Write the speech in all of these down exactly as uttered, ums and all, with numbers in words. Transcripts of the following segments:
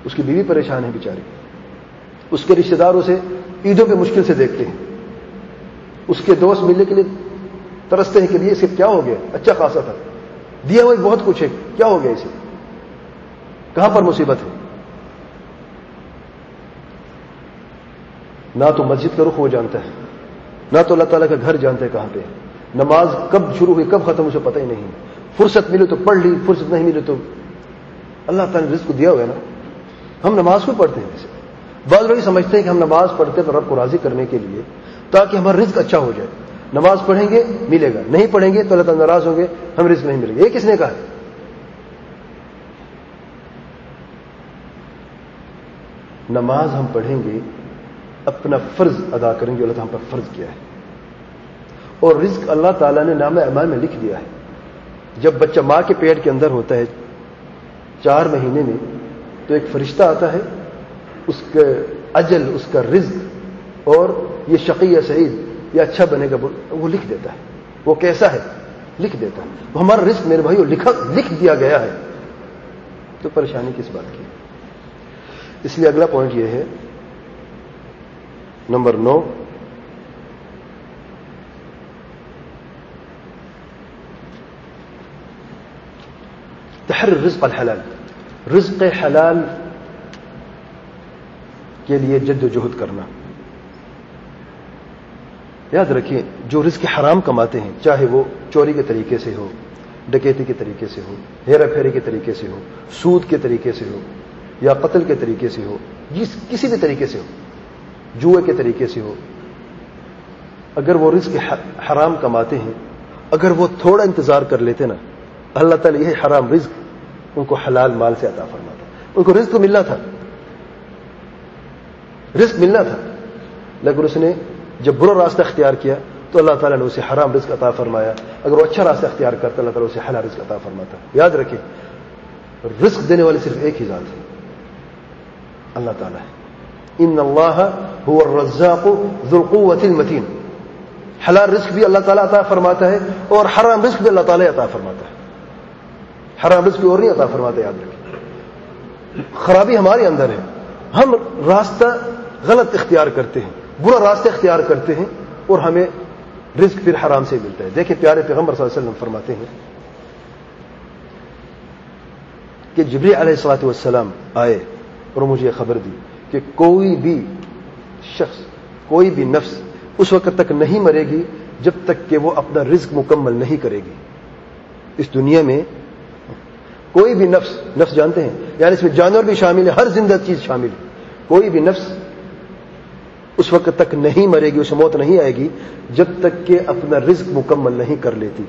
اس کی بیوی پریشان ہے بیچاری، اس کے رشتہ دار اسے عیدوں پہ مشکل سے دیکھتے ہیں، اس کے دوست ملنے کے لیے ترستے ہیں کہ یہ اسے کیا ہو گیا، اچھا خاصا تھا، دیا ہوا بہت کچھ ہے، کیا ہو گیا اسے، کہاں پر مصیبت ہے؟ نہ تو مسجد کا رخ وہ جانتا ہے، نہ تو اللہ تعالیٰ کا گھر جانتا ہے کہاں پہ، نماز کب شروع ہوئی کب ختم اسے پتہ ہی نہیں، فرصت ملے تو پڑھ لی، فرصت نہیں ملے تو اللہ تعالیٰ نے رزق کو دیا ہوا ہے نا. ہم نماز کو پڑھتے ہیں، جیسے بعض لوگ سمجھتے ہیں کہ ہم نماز پڑھتے ہیں تو رب کو راضی کرنے کے لیے تاکہ ہمارا رزق اچھا ہو جائے، نماز پڑھیں گے ملے گا، نہیں پڑھیں گے تو اللہ تعالیٰ ناراض ہوں گے، ہم رزق نہیں ملے گا. یہ کس نے کہا ہے؟ نماز ہم پڑھیں گے، اپنا فرض ادا کریں گے، اللہ تعالیٰ ہم پر فرض کیا ہے، اور رزق اللہ تعالیٰ نے نامہ اعمال میں لکھ دیا ہے. جب بچہ ماں کے پیٹ کے اندر ہوتا ہے چار مہینے میں تو ایک فرشتہ آتا ہے، اس کا اجل، اس کا رزق اور یہ شقی یا سعید، یہ اچھا بنے گا وہ لکھ دیتا ہے، وہ کیسا ہے لکھ دیتا ہے. وہ ہمارا رزق میرے بھائیو لکھا لکھ دیا گیا ہے، تو پریشانی کس بات کی؟ اس لیے اگلا پوائنٹ یہ ہے نمبر نو، تحرر رزق الحلال، رزق حلال کے لیے جد و جہد کرنا. یاد رکھیے جو رزق حرام کماتے ہیں، چاہے وہ چوری کے طریقے سے ہو، ڈکیتی کے طریقے سے ہو، ہیرا پھیری کے طریقے سے ہو، سود کے طریقے سے ہو، یا قتل کے طریقے سے ہو، جس کسی بھی طریقے سے ہو، جوئے کے طریقے سے ہو، اگر وہ رزق حرام کماتے ہیں، اگر وہ تھوڑا انتظار کر لیتے نا، اللہ تعالیٰ یہ حرام رزق ان کو حلال مال سے عطا فرماتا. ان کو رزق تو ملنا تھا، رزق ملنا تھا، لیکن اس نے جب برا راستہ اختیار کیا تو اللہ تعالیٰ نے اسے حرام رزق عطا فرمایا. اگر وہ اچھا راستہ اختیار کرتا اللہ تعالیٰ اسے حلال رزق عطا فرماتا. یاد رکھیں رزق دینے والے صرف ایک ہی ذات ہے، اللہ تعالیٰ ہے. ان اللہ هو الرزاق ذو القوة المتین. حلال رزق بھی اللہ تعالیٰ عطا فرماتا ہے اور حرام رزق بھی اللہ تعالیٰ عطا فرماتا ہے. حرام رزق بھی اور نہیں عطا فرماتا. یاد رکھیں خرابی ہمارے اندر ہے، ہم راستہ غلط اختیار کرتے ہیں، برا راستہ اختیار کرتے ہیں اور ہمیں رزق پھر حرام سے ملتا ہے. دیکھیں پیارے پیغمبر صلی اللہ علیہ وسلم فرماتے ہیں کہ جبریل علیہ الصلوۃ والسلام آئے اور مجھے خبر دی کہ کوئی بھی شخص، کوئی بھی نفس اس وقت تک نہیں مرے گی جب تک کہ وہ اپنا رزق مکمل نہیں کرے گی. اس دنیا میں کوئی بھی نفس، نفس جانتے ہیں یعنی اس میں جانور بھی شامل ہے، ہر زندہ چیز شامل ہے، کوئی بھی نفس اس وقت تک نہیں مرے گی، اسے موت نہیں آئے گی جب تک کہ اپنا رزق مکمل نہیں کر لیتی.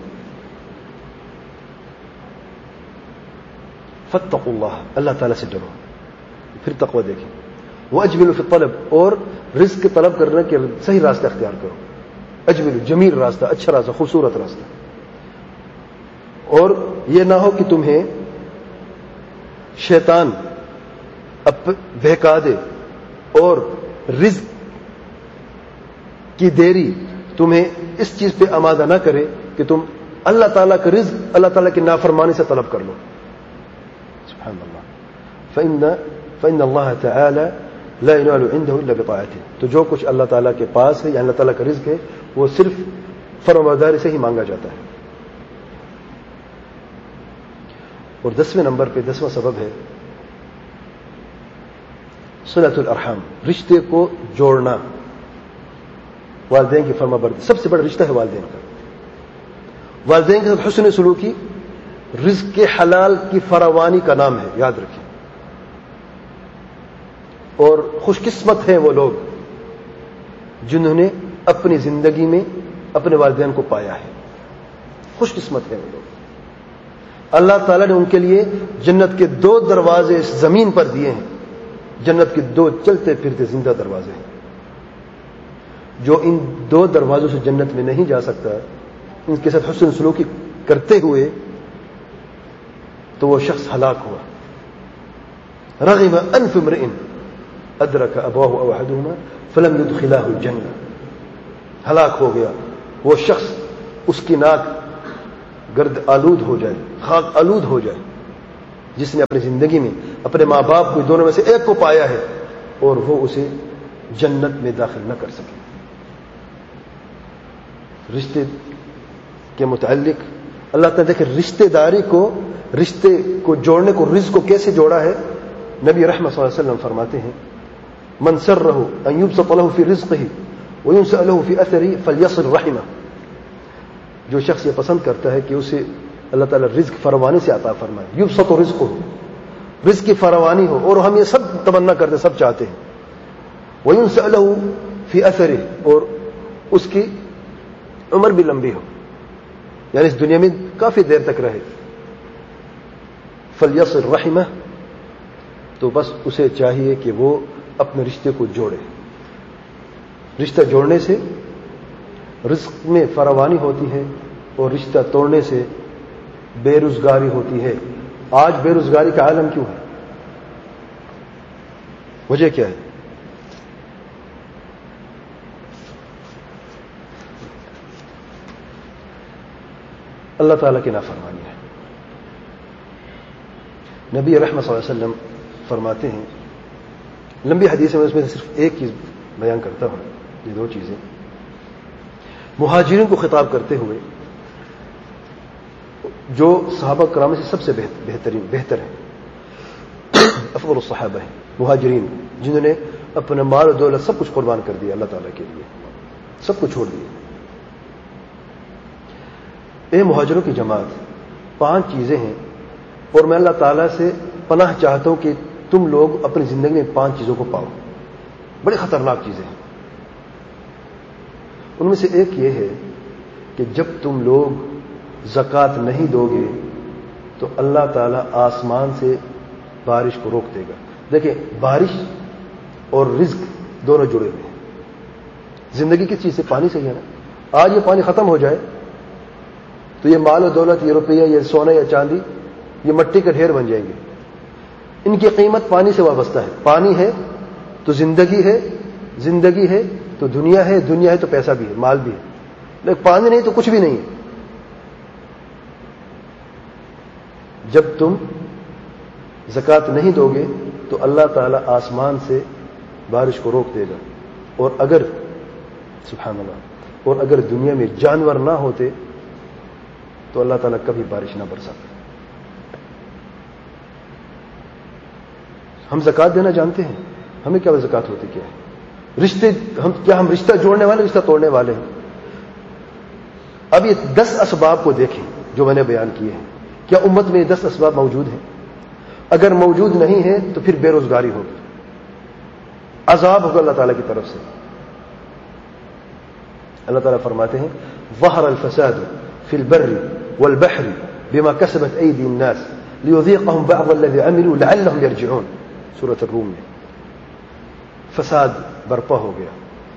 فاتقوا اللہ، اللہ تعالیٰ سے ڈرو. پھر تقوی دیکھیں. واجملوا فی الطلب، اور رزق کے طلب کرنے کے صحیح راستہ اختیار کرو. اجملوا، جمیل راستہ، اچھا راستہ، خوبصورت راستہ. اور یہ نہ ہو کہ تمہیں شیطان اب بہکا دے اور رزق کی دیری تمہیں اس چیز پہ آمادہ نہ کرے کہ تم اللہ تعالیٰ کا رزق اللہ تعالیٰ کی نافرمانی سے طلب کر لو. سبحان اللہ. فإن فإن اللہ تعالی لا ينال عنده الا بطاعته. تو جو کچھ اللہ تعالیٰ کے پاس ہے یا اللہ تعالیٰ کا رزق ہے وہ صرف فرمانبرداری سے ہی مانگا جاتا ہے. اور دسویں نمبر پہ دسواں سبب ہے صلۃ الارحام، رشتے کو جوڑنا. والدین کی فرما برداری سب سے بڑا رشتہ ہے والدین کا. والدین کے ساتھ حسن سلوکی رزق کے حلال کی فراوانی کا نام ہے، یاد رکھیں. اور خوش قسمت ہیں وہ لوگ جنہوں نے اپنی زندگی میں اپنے والدین کو پایا ہے. خوش قسمت ہیں وہ لوگ. اللہ تعالیٰ نے ان کے لیے جنت کے دو دروازے اس زمین پر دیے ہیں. جنت کے دو چلتے پھرتے زندہ دروازے ہیں. جو ان دو دروازوں سے جنت میں نہیں جا سکتا، ان کے ساتھ حسن سلوکی کرتے ہوئے تو وہ شخص ہلاک ہوا. رغم انف امرئ ادرک ابواہ او احدهما فلم يدخلاه الجنہ. ہلاک ہو گیا وہ شخص، اس کی ناک گرد آلود ہو جائے، خاک آلود ہو جائے، جس نے اپنی زندگی میں اپنے ماں باپ کو دونوں میں سے ایک کو پایا ہے اور وہ اسے جنت میں داخل نہ کر سکے. رشتے کے متعلق اللہ تعالیٰ دیکھیں رشتے داری کو رشتے کو جوڑنے کو رزق کو کیسے جوڑا ہے. نبی رحمت صلی اللہ علیہ وسلم فرماتے ہیں من سرہ ان یبسط له فی رزقہ وینسأ له فی اثرہ فلیصل رحمہ. جو شخص یہ پسند کرتا ہے کہ اسے اللہ تعالیٰ رزق فراوانی سے عطا فرمائے, یبسط رزقہ, رزق کی فراوانی ہو, اور ہم یہ سب تمنا کرتے سب چاہتے ہیں. وینسأ له فی اثرہ, اور اس کی عمر بھی لمبی ہو, یعنی اس دنیا میں کافی دیر تک رہے. فلیصل رحمہ, تو بس اسے چاہیے کہ وہ اپنے رشتے کو جوڑے. رشتہ جوڑنے سے رزق میں فراوانی ہوتی ہے اور رشتہ توڑنے سے بے روزگاری ہوتی ہے. آج بے روزگاری کا عالم کیوں ہے؟ وجہ کیا ہے؟ اللہ تعالیٰ کی نافرمانی ہے. نبی رحمت صلی اللہ علیہ وسلم فرماتے ہیں, لمبی حدیث میں اس میں صرف ایک چیز بیان کرتا ہوں, یہ دو چیزیں. مہاجرین کو خطاب کرتے ہوئے جو صحابہ کرام سے سب سے بہترین بہتر ہیں, افضل الصحابہ ہیں مہاجرین, جنہوں نے اپنے مال و دولت سب کچھ قربان کر دیا اللہ تعالیٰ کے لیے, سب کچھ چھوڑ دیا. اے مہاجروں کی جماعت, پانچ چیزیں ہیں اور میں اللہ تعالیٰ سے پناہ چاہتا ہوں کہ تم لوگ اپنی زندگی میں پانچ چیزوں کو پاؤ. بڑی خطرناک چیزیں ہیں. ان میں سے ایک یہ ہے کہ جب تم لوگ زکوٰۃ نہیں دو گے تو اللہ تعالیٰ آسمان سے بارش کو روک دے گا. دیکھیں, بارش اور رزق دونوں جڑے ہوئے ہیں. زندگی کس چیز سے؟ پانی سے ہی ہے نا. آج یہ پانی ختم ہو جائے تو یہ مال و دولت, یہ روپیہ, یہ سونا یا چاندی, یہ مٹی کا ڈھیر بن جائیں گے. ان کی قیمت پانی سے وابستہ ہے. پانی ہے تو زندگی ہے, زندگی ہے تو دنیا ہے, دنیا ہے تو پیسہ بھی ہے, مال بھی ہے. لیکن پانی نہیں تو کچھ بھی نہیں ہے. جب تم زکوٰۃ نہیں دو گے تو اللہ تعالیٰ آسمان سے بارش کو روک دے گا. اور اگر سبحان اللہ, اور اگر دنیا میں جانور نہ ہوتے تو اللہ تعالیٰ کبھی بارش نہ برساتا. ہم زکوٰۃ دینا جانتے ہیں, ہمیں کیا زکوٰۃ ہوتی کیا ہے؟ رشتے, ہم کیا ہم رشتہ جوڑنے والے, رشتہ توڑنے والے ہیں؟ اب یہ دس اسباب کو دیکھیں جو میں نے بیان کیے ہیں. کیا امت میں یہ دس اسباب موجود ہیں؟ اگر موجود نہیں ہے تو پھر بے روزگاری ہوگی, عذاب ہوگا اللہ تعالیٰ کی طرف سے. اللہ تعالیٰ فرماتے ہیں ظہر الفساد فی البر والبحر بما کسبت ایدی الناس لیذیقہم بعض الذی عملوا لعلہم یرجعون. سورۃ الروم میں فساد برپا ہو گیا,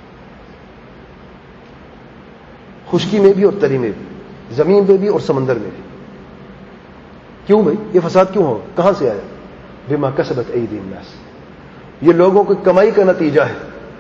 خشکی میں بھی اور تری میں بھی, زمین میں بھی اور سمندر میں بھی. کیوں بھائی یہ فساد کیوں ہو؟ کہاں سے آیا؟ بما کسبت ایدی الناس, یہ لوگوں کی کمائی کا نتیجہ ہے,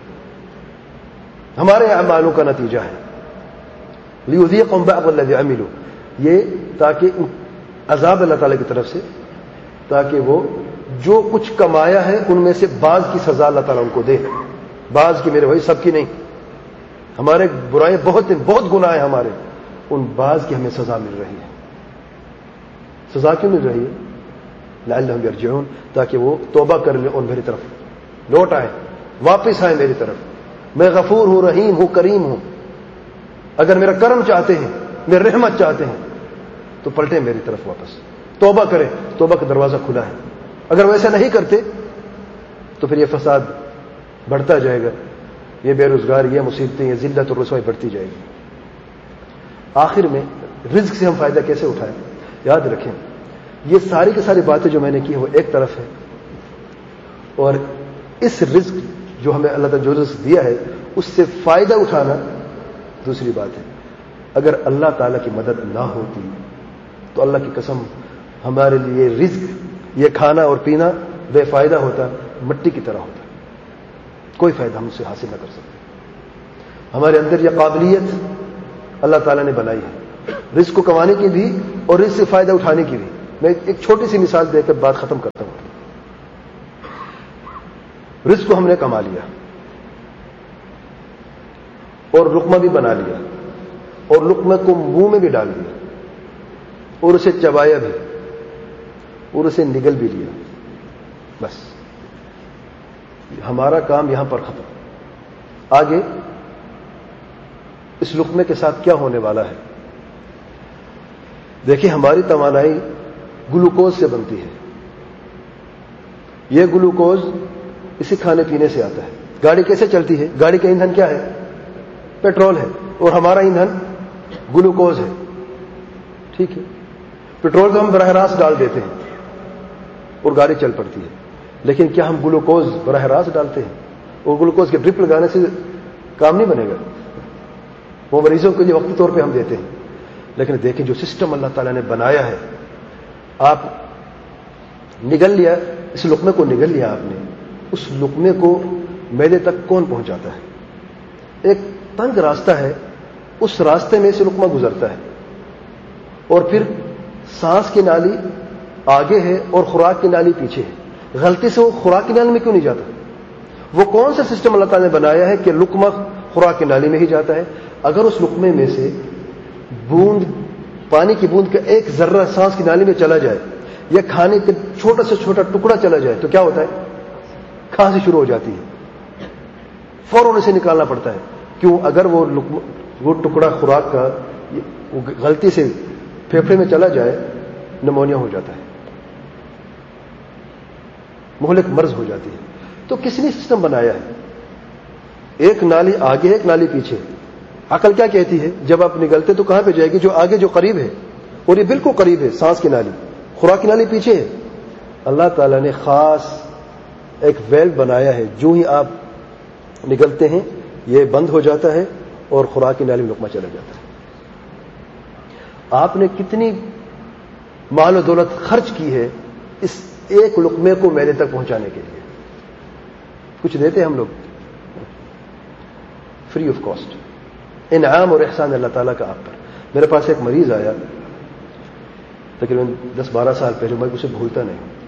ہمارے اعمالوں کا نتیجہ ہے. لیذیقہم بعض الذی عملوا, یہ تاکہ عذاب اللہ تعالیٰ کی طرف سے, تاکہ وہ جو کچھ کمایا ہے ان میں سے بعض کی سزا اللہ تعالیٰ ان کو دے. بعض کی, میرے بھائی سب کی نہیں. ہمارے برائیں بہت ہیں, بہت گناہ ہیں ہمارے, ان بعض کی ہمیں سزا مل رہی ہے. سزا کیوں مل رہی ہے؟ لعلہم یرجعون, تاکہ وہ توبہ کر لیں اور میری طرف لوٹ آئیں, واپس آئیں میری طرف. میں غفور ہوں, رحیم ہوں, کریم ہوں. اگر میرا کرم چاہتے ہیں, میری رحمت چاہتے ہیں تو پلٹیں میری طرف واپس, توبہ کریں. توبہ کا دروازہ کھلا ہے. اگر ویسا نہیں کرتے تو پھر یہ فساد بڑھتا جائے گا, یہ بے روزگاری, یہ مصیبتیں, یہ ذلت اور رسوائی بڑھتی جائے گی. آخر میں رزق سے ہم فائدہ کیسے اٹھائیں؟ یاد رکھیں, یہ ساری کی ساری باتیں جو میں نے کی ہیں وہ ایک طرف ہے, اور اس رزق جو ہمیں اللہ تعالیٰ جو رزق دیا ہے اس سے فائدہ اٹھانا دوسری بات ہے. اگر اللہ تعالیٰ کی مدد نہ ہوتی تو اللہ کی قسم ہمارے لیے رزق, یہ کھانا اور پینا بے فائدہ ہوتا, مٹی کی طرح ہوتا, کوئی فائدہ ہم سے حاصل نہ کر سکتے. ہمارے اندر یہ قابلیت اللہ تعالیٰ نے بنائی ہے, رزق کو کمانے کی بھی اور رزق سے فائدہ اٹھانے کی بھی. میں ایک چھوٹی سی مثال دے کر بات ختم کرتا ہوں. رزق کو ہم نے کما لیا اور لقمہ بھی بنا لیا اور لقمہ کو منہ میں بھی ڈال دیا اور اسے چبایا بھی اور اسے نگل بھی لیا. بس ہمارا کام یہاں پر ختم. آگے اس لقمے کے ساتھ کیا ہونے والا ہے؟ دیکھیں ہماری توانائی گلوکوز سے بنتی ہے. یہ گلوکوز اسی کھانے پینے سے آتا ہے. گاڑی کیسے چلتی ہے؟ گاڑی کا ایندھن کیا ہے؟ پیٹرول ہے اور ہمارا ایندھن گلوکوز ہے. ٹھیک ہے, پیٹرول تو ہم براہ راست ڈال دیتے ہیں اور گاڑی چل پڑتی ہے, لیکن کیا ہم گلوکوز براہ راست ڈالتے ہیں؟ اور گلوکوز کے ڈرپ لگانے سے کام نہیں بنے گا, وہ مریضوں کے لیے وقتی طور پہ ہم دیتے ہیں. لیکن دیکھیں جو سسٹم اللہ تعالیٰ نے بنایا ہے, آپ نگل لیا اس لقمے کو, نگل لیا آپ نے, اس لقمے کو میدے تک کون پہنچاتا ہے؟ ایک تنگ راستہ ہے, اس راستے میں سے لقمہ گزرتا ہے اور پھر سانس کی نالی آگے ہے اور خوراک کی نالی پیچھے ہے. غلطی سے وہ خوراک کی نالی میں کیوں نہیں جاتا؟ وہ کون سا سسٹم اللہ تعالیٰ نے بنایا ہے کہ لقمہ خوراک کی نالی میں ہی جاتا ہے؟ اگر اس لقمے میں سے بوند پانی کی بوند کا ایک ذرہ سانس کی نالی میں چلا جائے یا کھانے کا چھوٹا سے چھوٹا ٹکڑا چلا جائے تو کیا ہوتا ہے؟ کھانسی شروع ہو جاتی ہے, فوراً اسے نکالنا پڑتا ہے. کیوں؟ اگر وہ وہ ٹکڑا خوراک کا غلطی سے پھیپھڑے میں چلا جائے نمونیا ہو جاتا ہے, مہلک مرض ہو جاتی ہے. تو کس نے سسٹم بنایا ہے؟ ایک نالی آگے ایک نالی پیچھے. عقل کیا کہتی ہے؟ جب آپ نگلتے تو کہاں پہ جائے گی؟ جو آگے جو قریب ہے, اور یہ بالکل قریب ہے سانس کی نالی, خوراک کی نالی پیچھے ہے. اللہ تعالیٰ نے خاص ایک ویل بنایا ہے, جو ہی آپ نگلتے ہیں یہ بند ہو جاتا ہے اور خوراک کی نالی میں لقمہ چلا جاتا ہے. آپ نے کتنی مال و دولت خرچ کی ہے اس ایک لقمے کو میدے تک پہنچانے کے لیے؟ کچھ دیتے ہم لوگ فری آف کاسٹ. انعام اور احسان اللہ تعالیٰ کا آپ پر. میرے پاس ایک مریض آیا تقریباً دس بارہ سال پہلے, میں اسے بھولتا نہیں ہوں,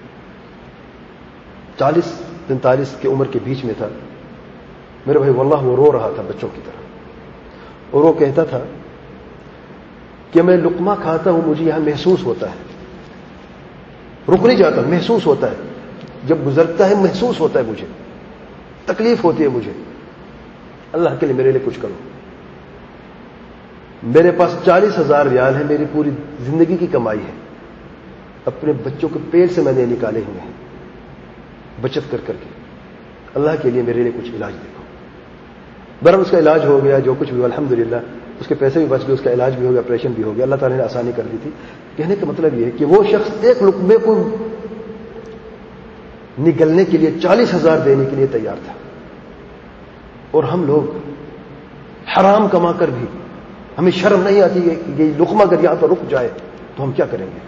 چالیس پینتالیس کی عمر کے بیچ میں تھا. میرے بھائی واللہ وہ رو رہا تھا بچوں کی طرح, اور وہ کہتا تھا کہ میں لقمہ کھاتا ہوں مجھے یہاں محسوس ہوتا ہے, رک نہیں جاتا, محسوس ہوتا ہے, جب گزرتا ہے محسوس ہوتا ہے, مجھے تکلیف ہوتی ہے, مجھے اللہ کے لیے میرے لیے کچھ کرو. میرے پاس چالیس ہزار ریال ہے, میری پوری زندگی کی کمائی ہے, اپنے بچوں کے پیٹ سے میں نے نکالے ہوئے ہیں بچت کر کر کے. اللہ کے لیے میرے لیے کچھ علاج دیکھو. برہم اس کا علاج ہو گیا, جو کچھ بھی الحمدللہ, اس کے پیسے بھی بچ گئے, اس کا علاج بھی ہو گیا, آپریشن بھی ہو گیا, اللہ تعالیٰ نے آسانی کر دی تھی. کہنے کا مطلب یہ ہے کہ وہ شخص ایک لقمے کو نگلنے کے لیے چالیس ہزار دینے کے لیے تیار تھا, اور ہم لوگ حرام کما کر بھی ہمیں شرم نہیں آتی ہے کہ یہ لقمہ اگر یہاں پر رک جائے تو ہم کیا کریں گے.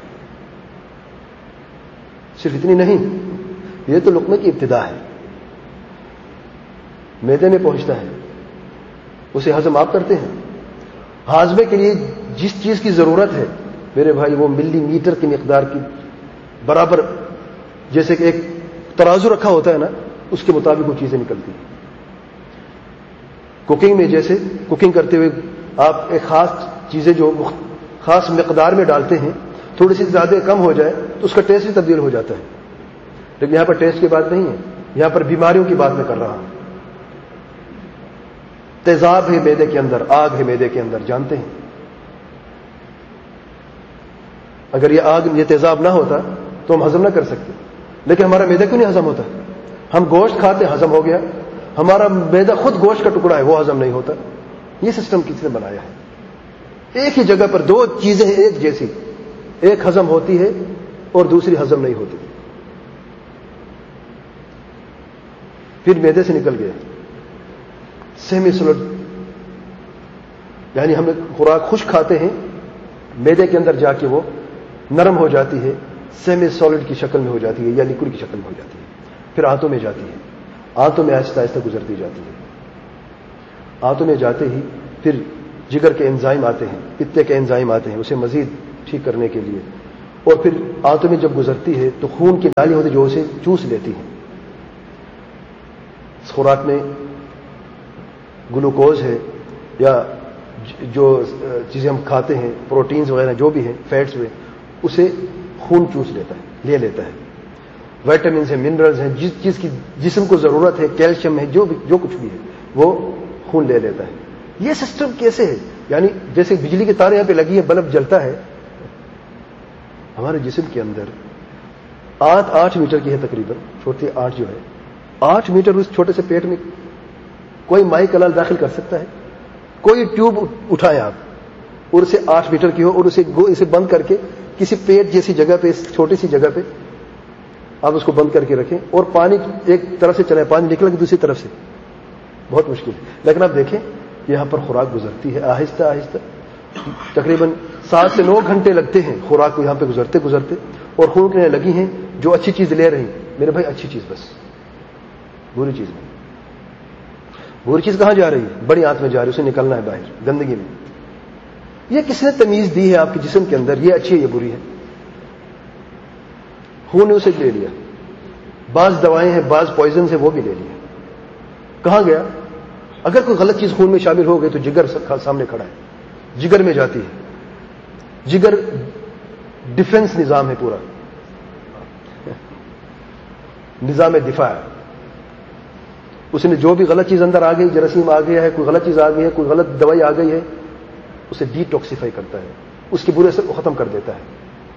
صرف اتنی نہیں, یہ تو لقمے کی ابتدا ہے, میدے میں پہنچتا ہے, اسے ہضم آپ کرتے ہیں. ہاضمے کے لیے جس چیز کی ضرورت ہے میرے بھائی, وہ ملی میٹر کی مقدار کی برابر, جیسے کہ ایک ترازو رکھا ہوتا ہے نا, اس کے مطابق وہ چیزیں نکلتی ہیں. کوکنگ میں جیسے کوکنگ کرتے ہوئے آپ ایک خاص چیزیں جو خاص مقدار میں ڈالتے ہیں, تھوڑی سی زیادہ کم ہو جائے تو اس کا ٹیسٹ بھی تبدیل ہو جاتا ہے. لیکن یہاں پر ٹیسٹ کی بات نہیں ہے, یہاں پر بیماریوں کی بات میں کر رہا ہوں. تیزاب ہے میدے کے اندر, آگ ہے میدے کے اندر, جانتے ہیں. اگر یہ آگ یہ تیزاب نہ ہوتا تو ہم ہضم نہ کر سکتے, لیکن ہمارا میدہ کیوں نہیں ہضم ہوتا؟ ہم گوشت کھاتے ہضم ہو گیا, ہمارا میدہ خود گوشت کا ٹکڑا ہے, وہ ہضم نہیں ہوتا. یہ سسٹم کس نے بنایا ہے؟ ایک ہی جگہ پر دو چیزیں ایک جیسی, ایک ہضم ہوتی ہے اور دوسری ہضم نہیں ہوتی. پھر میدے سے نکل گیا سیمی سولڈ, یعنی ہم خوراک خشک کھاتے ہیں, میدے کے اندر جا کے وہ نرم ہو جاتی ہے, سیمی سالڈ کی شکل میں ہو جاتی ہے یا لیکوڈ کی شکل میں ہو جاتی ہے. پھر آنتوں میں جاتی ہے, آنتوں میں آہستہ آہستہ گزرتی جاتی ہے. آنتوں میں جاتے ہی پھر جگر کے انزائم آتے ہیں, پتے کے انزائم آتے ہیں اسے مزید ٹھیک کرنے کے لیے, اور پھر آنتوں میں جب گزرتی ہے تو خون کی نالی ہوتی ہے جو اسے چوس لیتی ہے. اس خوراک میں گلوکوز ہے یا جو چیزیں ہم کھاتے ہیں پروٹینز وغیرہ جو بھی ہیں فیٹس ہوئے اسے خون چوس لیتا ہے لے لیتا ہے. وائٹامنس ہیں منرلز ہیں جس چیز کی جسم کو ضرورت ہے کیلشیم ہے جو بھی جو کچھ بھی ہے وہ خون لے لیتا ہے. یہ سسٹم کیسے ہے؟ یعنی جیسے بجلی کی تاریں یہاں پہ لگی ہے بلب جلتا ہے ہمارے جسم کے اندر آٹھ آٹھ میٹر کی ہے تقریباً چھوٹی آٹھ جو ہے آٹھ میٹر اس چھوٹے سے پیٹ میں کوئی مائی کلال داخل کر سکتا ہے؟ کوئی ٹیوب اٹھائیں آپ اور اسے آٹھ میٹر کی ہو اور اسے اسے بند کر کے کسی پیٹ جیسی جگہ پہ چھوٹی سی جگہ پہ آپ اس کو بند کر کے رکھیں اور پانی ایک طرف سے چلے پانی نکلے گا دوسری طرف سے بہت مشکل ہے. لیکن آپ دیکھیں یہاں پر خوراک گزرتی ہے آہستہ آہستہ تقریباً سات سے نو گھنٹے لگتے ہیں خوراک کو یہاں پہ گزرتے گزرتے اور خون کے لگی ہیں جو اچھی چیز لے رہی ہیں میرے بھائی اچھی چیز بس بری چیز نہیں. بری چیز کہاں جا رہی ہے؟ بڑی آنت میں جا رہی ہے اسے نکلنا ہے باہر گندگی میں. یہ کس نے تمیز دی ہے آپ کے جسم کے اندر یہ اچھی ہے یہ بری ہے؟ خون نے اسے لے لیا. بعض دوائیں ہیں بعض پوائزنز ہیں وہ بھی لے لیا. کہاں گیا؟ اگر کوئی غلط چیز خون میں شامل ہو گئی تو جگر سامنے کھڑا ہے جگر میں جاتی ہے. جگر ڈیفنس نظام ہے پورا نظام دفاع ہے. اس نے جو بھی غلط چیز اندر آ گئی جراثیم آ گیا ہے کوئی غلط چیز آ گئی ہے کوئی غلط دوائی آ گئی ہے اسے ڈی ٹاکسیفائی کرتا ہے اس کے برے اثر کو ختم کر دیتا ہے.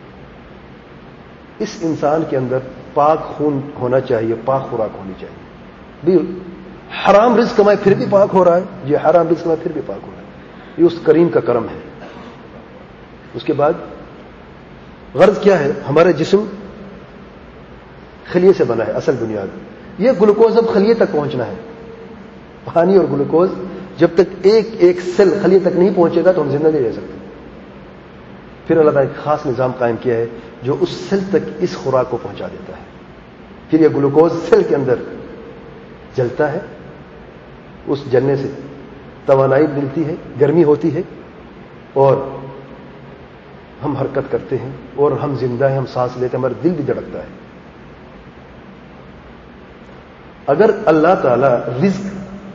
اس انسان کے اندر پاک خون ہونا چاہیے پاک خوراک ہونی چاہیے. بھی حرام رزق کمائے پھر بھی پاک ہو رہا ہے یہ حرام رزق کمائے پھر بھی پاک ہو رہا ہے. یہ اس کریم کا کرم ہے. اس کے بعد غرض کیا ہے؟ ہمارا جسم خلیے سے بنا ہے اصل بنیاد. یہ گلوکوز اب خلیے تک پہنچنا ہے. پانی اور گلوکوز جب تک ایک ایک سیل خلیے تک نہیں پہنچے گا تو ہم زندہ نہیں رہ سکتے. پھر اللہ تعالیٰ نے ایک خاص نظام قائم کیا ہے جو اس سیل تک اس خوراک کو پہنچا دیتا ہے. پھر یہ گلوکوز سیل کے اندر جلتا ہے. اس جلنے سے توانائی ملتی ہے گرمی ہوتی ہے اور ہم حرکت کرتے ہیں اور ہم زندہ ہیں ہم سانس لیتے ہیں ہمارا دل بھی دھڑکتا ہے. اگر اللہ تعالی رزق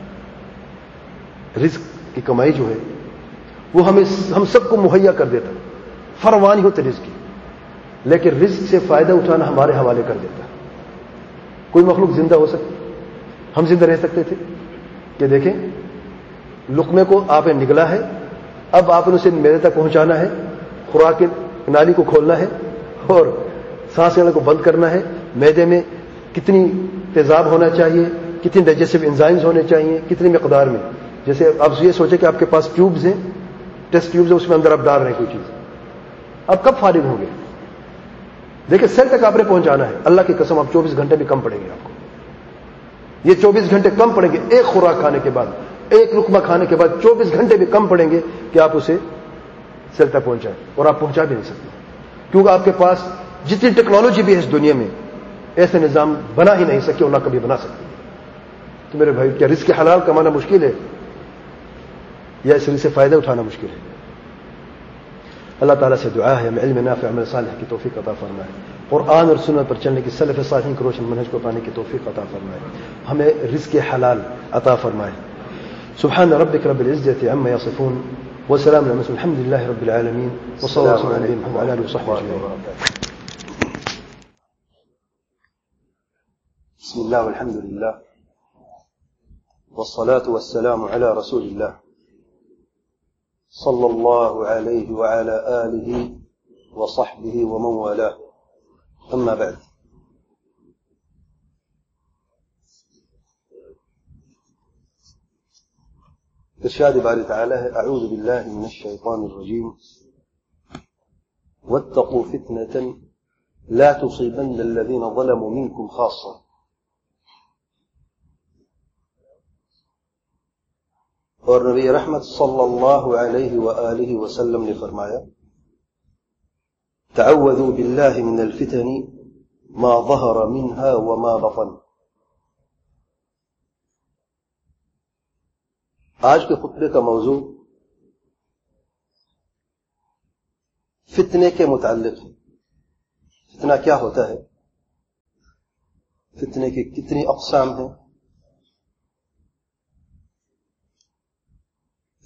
رزق کی کمائی جو ہے وہ ہمیں ہم سب کو مہیا کر دیتا فراوانی ہوتے رزق کی لیکن رزق سے فائدہ اٹھانا ہمارے حوالے کر دیتا. کوئی مخلوق زندہ ہو سکتی ہم زندہ رہ سکتے تھے کہ دیکھیں لقمے کو آپ نے نگلا ہے اب آپ نے اسے میرے تک پہنچانا ہے خوراک نالی کو کھولنا ہے اور سانس لینے کو بند کرنا ہے. معدے میں کتنی تیزاب ہونا چاہیے کتنی ڈائجسٹو انزائمز ہونے چاہیے کتنی مقدار میں. جیسے آپ یہ سوچیں کہ آپ کے پاس ٹیوبز ہیں ٹیسٹ ٹیوبز ہیں اس میں اندر آپ ڈال رہے ہیں کوئی چیز آپ کب فارغ ہوں گے؟ دیکھیں سیل تک آپ نے پہنچانا ہے. اللہ کی قسم آپ چوبیس گھنٹے بھی کم پڑیں گے آپ کو. یہ چوبیس گھنٹے کم پڑیں گے ایک خوراک کھانے کے بعد ایک لقمہ کھانے کے بعد چوبیس گھنٹے بھی کم پڑیں گے کہ آپ اسے سیل تک پہنچائیں اور آپ پہنچا بھی نہیں سکتے کیونکہ آپ کے پاس جتنی ٹیکنالوجی بھی ہے اس دنیا میں ایسے نظام بنا ہی نہیں سکے اور نہ کبھی بنا سکتے. تو میرے بھائی کیا رزق حلال کمانا مشکل ہے یا اس رزق سے فائدہ اٹھانا مشکل ہے؟ اللہ تعالیٰ سے دعا ہے ہمیں علم نافع عمل صالح کی توفیق عطا فرمائے. قرآن اور سنت پر چلنے کی سلف صالحین کے روشن منہج کو پانے کی توفیق عطا فرمائے. ہمیں رزق حلال عطا فرمائے. سبحان ربک رب العزة عما يصفون وسلام على المرسلين الحمد لله رب العالمين وصلى الله على نبينا محمد وعلى اله وصحبه اجمعين. بسم الله والحمد لله والصلاة والسلام على رسول الله صلى الله عليه وعلى آله وصحبه ومن والاه. أما بعد ارشاد باری تعالی ہے اعوذ باللہ من الشیطان الرجیم واتقوا فتنة لا تصيبن الذين ظلموا منكم خاصة. اور نبی رحمت صلی اللہ علیہ وآلہ وسلم نے فرمایا تعوذوا باللہ من الفتن ما ظہر منها وما بطن. آج کے خطبے کا موضوع فتنے کے متعلق ہے. فتنہ کیا ہوتا ہے؟ فتنے کی کتنی اقسام ہیں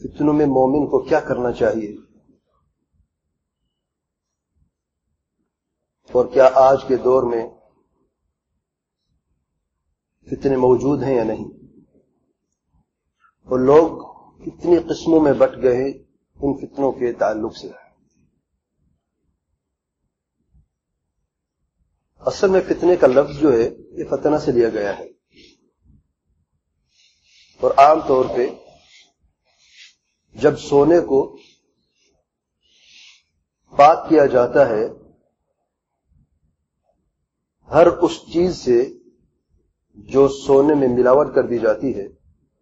فتنوں میں مومن کو کیا کرنا چاہیے، اور کیا آج کے دور میں فتنے موجود ہیں یا نہیں، اور لوگ کتنی قسموں میں بٹ گئے ہیں ان فتنوں کے تعلق سے۔ اصل میں فتنے کا لفظ جو ہے یہ فتنہ سے لیا گیا ہے، اور عام طور پہ جب سونے کو پاک کیا جاتا ہے ہر اس چیز سے جو سونے میں ملاوٹ کر دی جاتی ہے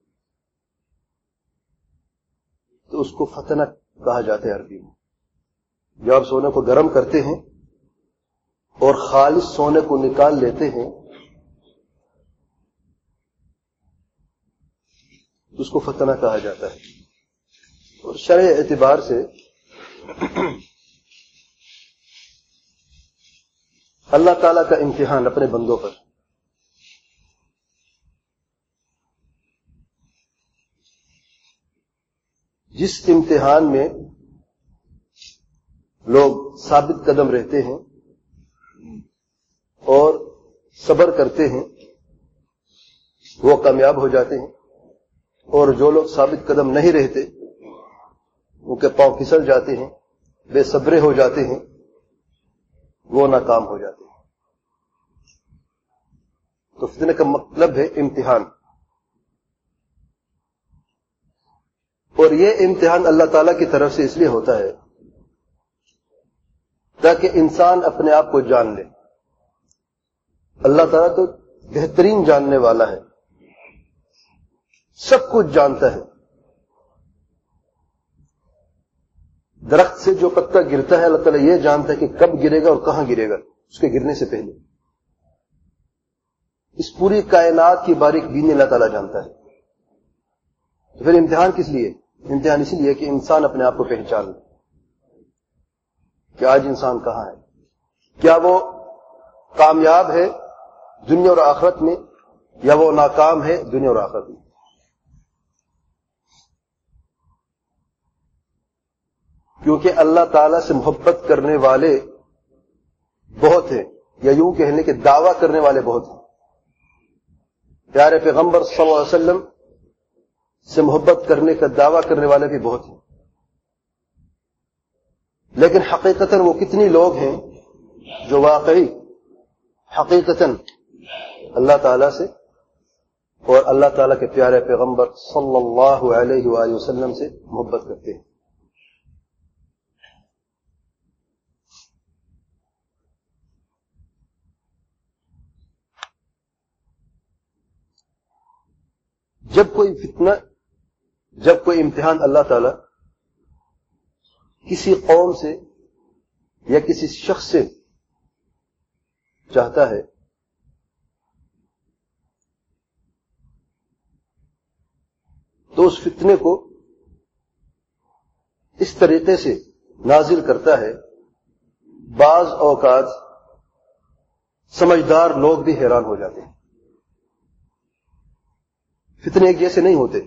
تو اس کو فتنہ کہا جاتا ہے عربی میں۔ جب آپ سونے کو گرم کرتے ہیں اور خالص سونے کو نکال لیتے ہیں تو اس کو فتنہ کہا جاتا ہے۔ اور شرع اعتبار سے اللہ تعالیٰ کا امتحان اپنے بندوں پر جس امتحان میں لوگ ثابت قدم رہتے ہیں اور صبر کرتے ہیں وہ کامیاب ہو جاتے ہیں، اور جو لوگ ثابت قدم نہیں رہتے ان کے پاؤں پھسل جاتے ہیں، بے صبرے ہو جاتے ہیں، وہ ناکام ہو جاتے ہیں۔ تو فتنے کا مطلب ہے امتحان، اور یہ امتحان اللہ تعالیٰ کی طرف سے اس لیے ہوتا ہے تاکہ انسان اپنے آپ کو جان لے۔ اللہ تعالیٰ تو بہترین جاننے والا ہے، سب کچھ جانتا ہے۔ درخت سے جو پتا گرتا ہے اللہ تعالیٰ یہ جانتا ہے کہ کب گرے گا اور کہاں گرے گا اس کے گرنے سے پہلے۔ اس پوری کائنات کی باریک بینی اللہ تعالیٰ جانتا ہے۔ تو پھر امتحان کس لیے؟ امتحان اس لیے کہ انسان اپنے آپ کو پہچان لے کہ آج انسان کہاں ہے، کیا وہ کامیاب ہے دنیا اور آخرت میں یا وہ ناکام ہے دنیا اور آخرت میں۔ کیونکہ اللہ تعالیٰ سے محبت کرنے والے بہت ہیں، یا یوں کہنے کہ دعویٰ کرنے والے بہت ہیں۔ پیارے پیغمبر صلی اللہ علیہ وسلم سے محبت کرنے کا دعویٰ کرنے والے بھی بہت ہیں، لیکن حقیقتاً وہ کتنی لوگ ہیں جو واقعی حقیقتاً اللہ تعالیٰ سے اور اللہ تعالیٰ کے پیارے پیغمبر صلی اللہ علیہ وآلہ وسلم سے محبت کرتے ہیں۔ جب کوئی فتنہ، جب کوئی امتحان اللہ تعالیٰ کسی قوم سے یا کسی شخص سے چاہتا ہے تو اس فتنے کو اس طریقے سے نازل کرتا ہے، بعض اوقات سمجھدار لوگ بھی حیران ہو جاتے ہیں۔ فتنے ایک جیسے نہیں ہوتے،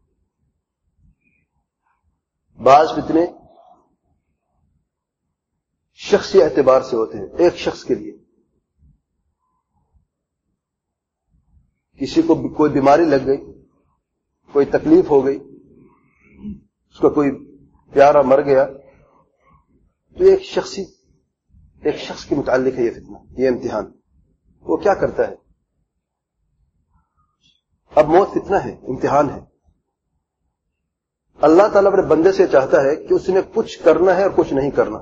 بعض فتنے شخصی اعتبار سے ہوتے ہیں۔ ایک شخص کے لیے کسی کو کوئی بیماری لگ گئی، کوئی تکلیف ہو گئی، اس کا کوئی پیارا مر گیا، تو ایک شخصی ایک شخص کے متعلق ہے یہ فتنہ، یہ امتحان۔ وہ کیا کرتا ہے؟ اب موت فتنہ ہے، امتحان ہے۔ اللہ تعالیٰ اپنے بندے سے چاہتا ہے کہ اس نے کچھ کرنا ہے اور کچھ نہیں کرنا۔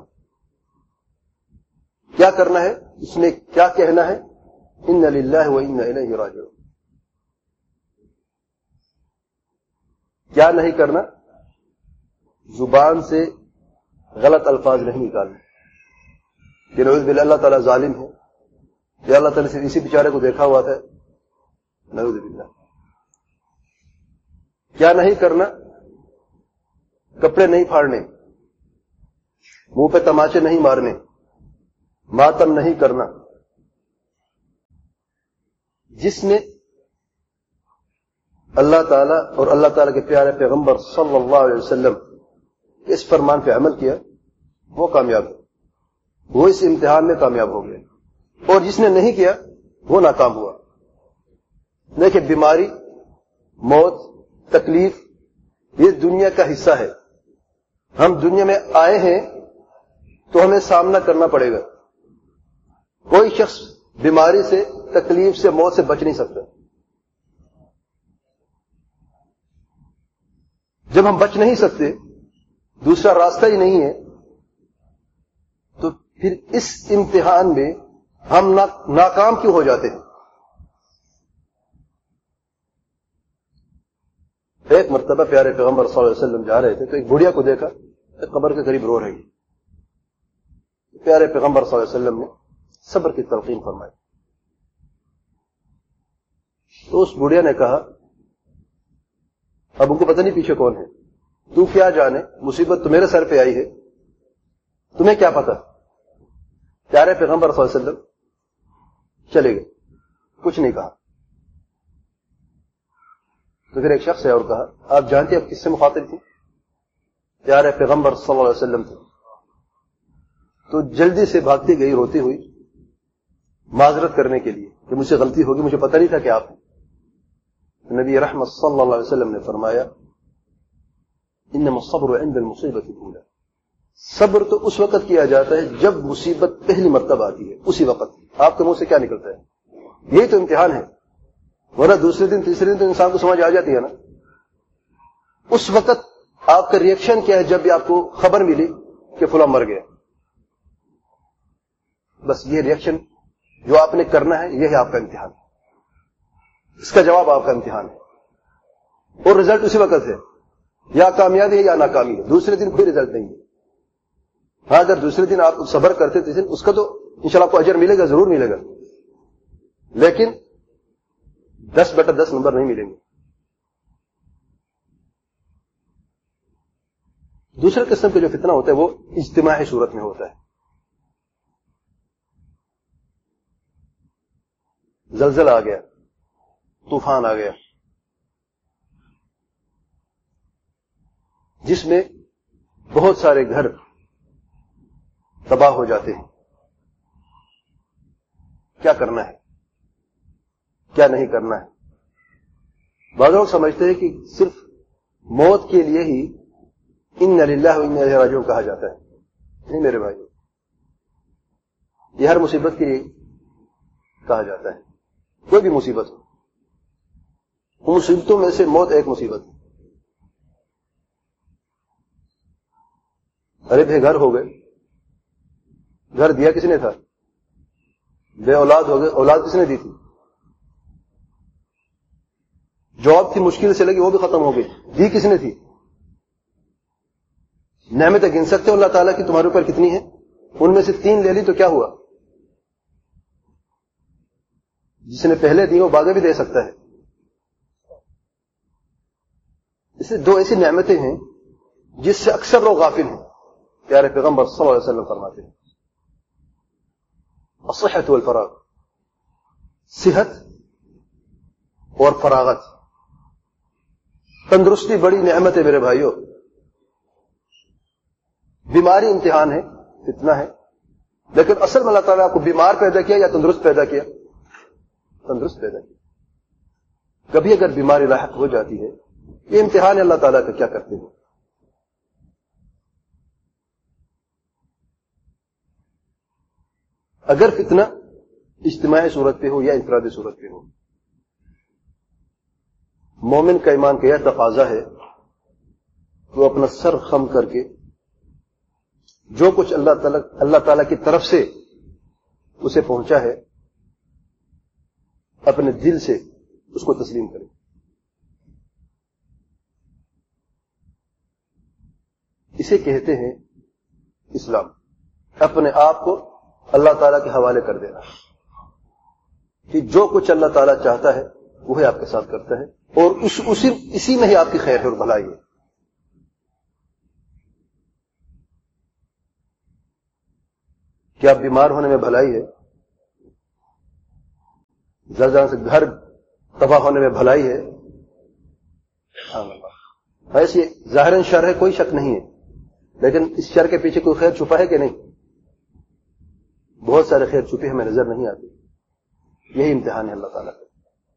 کیا کرنا ہے؟ اس نے کیا کہنا ہے؟ اِنَّ لِلَّهِ وَإِنَّ إِلَيْهِ رَاجِعُونَ۔ کیا نہیں کرنا؟ زبان سے غلط الفاظ نہیں نکالنا کہ نعوذ باللہ اللہ تعالیٰ ظالم ہے، یا اللہ تعالیٰ سے اسی بیچارے کو دیکھا ہوا تھا، نعوذ باللہ۔ کیا نہیں کرنا؟ کپڑے نہیں پھاڑنے، منہ پہ تماچے نہیں مارنے، ماتم نہیں کرنا۔ جس نے اللہ تعالیٰ اور اللہ تعالیٰ کے پیارے پیغمبر صلی اللہ علیہ وسلم اس فرمان پہ عمل کیا وہ کامیاب ہو، وہ اس امتحان میں کامیاب ہو گئے، اور جس نے نہیں کیا وہ ناکام ہوا۔ دیکھیں، بیماری، موت، تکلیف یہ دنیا کا حصہ ہے۔ ہم دنیا میں آئے ہیں تو ہمیں سامنا کرنا پڑے گا۔ کوئی شخص بیماری سے، تکلیف سے، موت سے بچ نہیں سکتا۔ جب ہم بچ نہیں سکتے، دوسرا راستہ ہی نہیں ہے، تو پھر اس امتحان میں ہم ناکام کیوں ہو جاتے ہیں؟ ایک مرتبہ پیارے پیغمبر صلی اللہ علیہ وسلم جا رہے تھے تو ایک بڑھیا کو دیکھا ایک قبر کے قریب رو رہی ہے۔ پیارے پیغمبر صلی اللہ علیہ وسلم نے صبر کی تلقین فرمائی۔ تو اس بڑھیا نے کہا، اب ان کو پتہ نہیں پیچھے کون ہے، تو کیا جانے، مصیبت تو میرے سر پہ آئی ہے، تمہیں کیا پتہ؟ پیارے پیغمبر صلی اللہ علیہ وسلم چلے گئے، کچھ نہیں کہا۔ تو پھر ایک شخص ہے اور کہا، آپ جانتے اب کس سے مخاطب تھی؟ پیارے پیغمبر صلی اللہ علیہ وسلم تھے۔ تو جلدی سے بھاگتی گئی روتی ہوئی معذرت کرنے کے لیے کہ مجھ سے غلطی ہوگی، مجھے پتہ نہیں تھا کہ آپ ہیں۔ نبی رحمت صلی اللہ علیہ وسلم نے فرمایا، انما الصبر عند المصیبۃ الاولى، صبر تو اس وقت کیا جاتا ہے جب مصیبت پہلی مرتبہ آتی ہے، اسی وقت۔ آپ کے منہ سے کیا نکلتا ہے؟ یہی تو امتحان ہے، ورنہ دوسرے دن تیسرے دن تو انسان کو سمجھ آ جاتی ہے نا۔ اس وقت آپ کا ریئیکشن کیا ہے جب بھی آپ کو خبر ملی کہ فلاں مر گیا؟ بس یہ ریئیکشن جو آپ نے کرنا ہے، یہ ہے آپ کا امتحان، اس کا جواب آپ کا امتحان ہے، اور رزلٹ اسی وقت ہے، یا کامیابی ہے یا ناکامی ہے، دوسرے دن کوئی رزلٹ نہیں ہے۔ ہاں، اگر دوسرے دن آپ صبر کرتے تھے اس کا تو انشاءاللہ آپ کو اجر ملے گا، ضرور ملے گا، لیکن دس بٹا دس نمبر نہیں ملیں گے۔ دوسرے قسم کا جو فتنہ ہوتا ہے وہ اجتماعی صورت میں ہوتا ہے۔ زلزلہ آ گیا، طوفان آ گیا، جس میں بہت سارے گھر تباہ ہو جاتے ہیں۔ کیا کرنا ہے، کیا نہیں کرنا ہے؟ بعض لوگ سمجھتے ہیں کہ صرف موت کے لیے ہی ان للہ و انا الیہ راجعون کہا جاتا ہے۔ نہیں میرے بھائیو، یہ ہر مصیبت کے لیے کہا جاتا ہے، کوئی بھی مصیبت ہو، ان مصیبتوں میں سے موت ایک مصیبت ہے۔ ارے بے گھر ہو گئے، گھر دیا کس نے تھا؟ بے اولاد ہو گئے، اولاد کس نے دی تھی؟ جاب تھی مشکل سے لگی، وہ بھی ختم ہو گئی، دی کس نے تھی؟ نعمتیں گن سکتے ہو اللہ تعالیٰ کی تمہارے اوپر کتنی ہیں؟ ان میں سے تین لے لی تو کیا ہوا؟ جس نے پہلے دی وہ بعد میں بھی دے سکتا ہے۔ اس سے دو ایسی نعمتیں ہیں جس سے اکثر لوگ غافل ہیں۔ پیارے پیغمبر صلی اللہ علیہ وسلم فرماتے ہیں، الصحت والفراغ، صحت اور فراغت، تندرستی بڑی نعمت ہے میرے بھائیوں۔ بیماری امتحان ہے، فتنہ ہے، لیکن اصل میں اللہ تعالیٰ آپ کو بیمار پیدا کیا یا تندرست پیدا کیا؟ تندرست پیدا کیا۔ کبھی اگر بیماری لاحق ہو جاتی ہے، یہ امتحان ہے اللہ تعالیٰ کا، کیا کرتے ہیں؟ اگر فتنہ اجتماعی صورت پہ ہو یا انفرادی صورت پہ ہو، مومن کا ایمان کا یہ تقاضا ہے کہ وہ اپنا سر خم کر کے جو کچھ اللہ تعالیٰ اللہ تعالیٰ کی طرف سے اسے پہنچا ہے اپنے دل سے اس کو تسلیم کرے۔ اسے کہتے ہیں اسلام، اپنے آپ کو اللہ تعالیٰ کے حوالے کر دینا، کہ جو کچھ اللہ تعالیٰ چاہتا ہے وہی آپ کے ساتھ کرتا ہے، اور اس اسی اسی میں ہی آپ کی خیر ہے اور بھلائی ہے۔ کیا بیمار ہونے میں بھلائی ہے؟ زلزلہ سے گھر تباہ ہونے میں بھلائی ہے؟ ایسے ظاہراً شر ہے، کوئی شک نہیں ہے، لیکن اس شر کے پیچھے کوئی خیر چھپا ہے کہ نہیں؟ بہت سارے خیر چھپے ہمیں نظر نہیں آتے. یہی امتحان ہے اللہ تعالیٰ کا.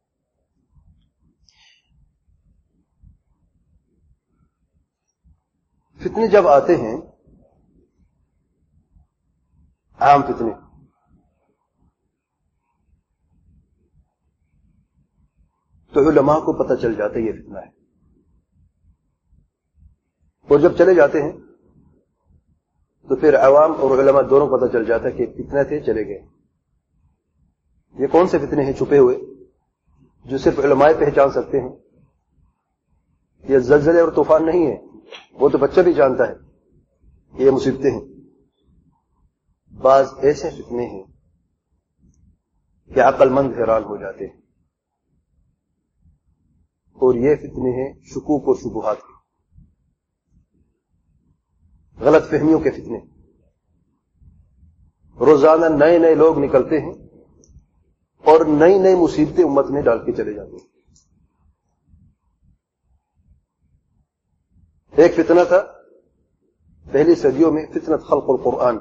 فتنے جب آتے ہیں، عام فتنے، تو علماء کو پتہ چل جاتا ہے یہ فتنہ ہے، اور جب چلے جاتے ہیں تو پھر عوام اور علماء دونوں کو پتہ چل جاتا ہے کہ فتنے تھے، چلے گئے. یہ کون سے فتنے ہیں چھپے ہوئے جو صرف علماء پہچان سکتے ہیں؟ یہ زلزلے اور طوفان نہیں ہے، وہ تو بچہ بھی جانتا ہے یہ مصیبتیں ہیں. بعض ایسے فتنے ہیں کہ عقل مند حیران ہو جاتے ہیں، اور یہ فتنے ہیں شکوک اور شبہات کے، غلط فہمیوں کے فتنے. روزانہ نئے نئے لوگ نکلتے ہیں اور نئی نئی مصیبتیں امت میں ڈال کے چلے جاتے ہیں. ایک فتنہ تھا پہلی صدیوں میں، فتنہ خلق القرآن،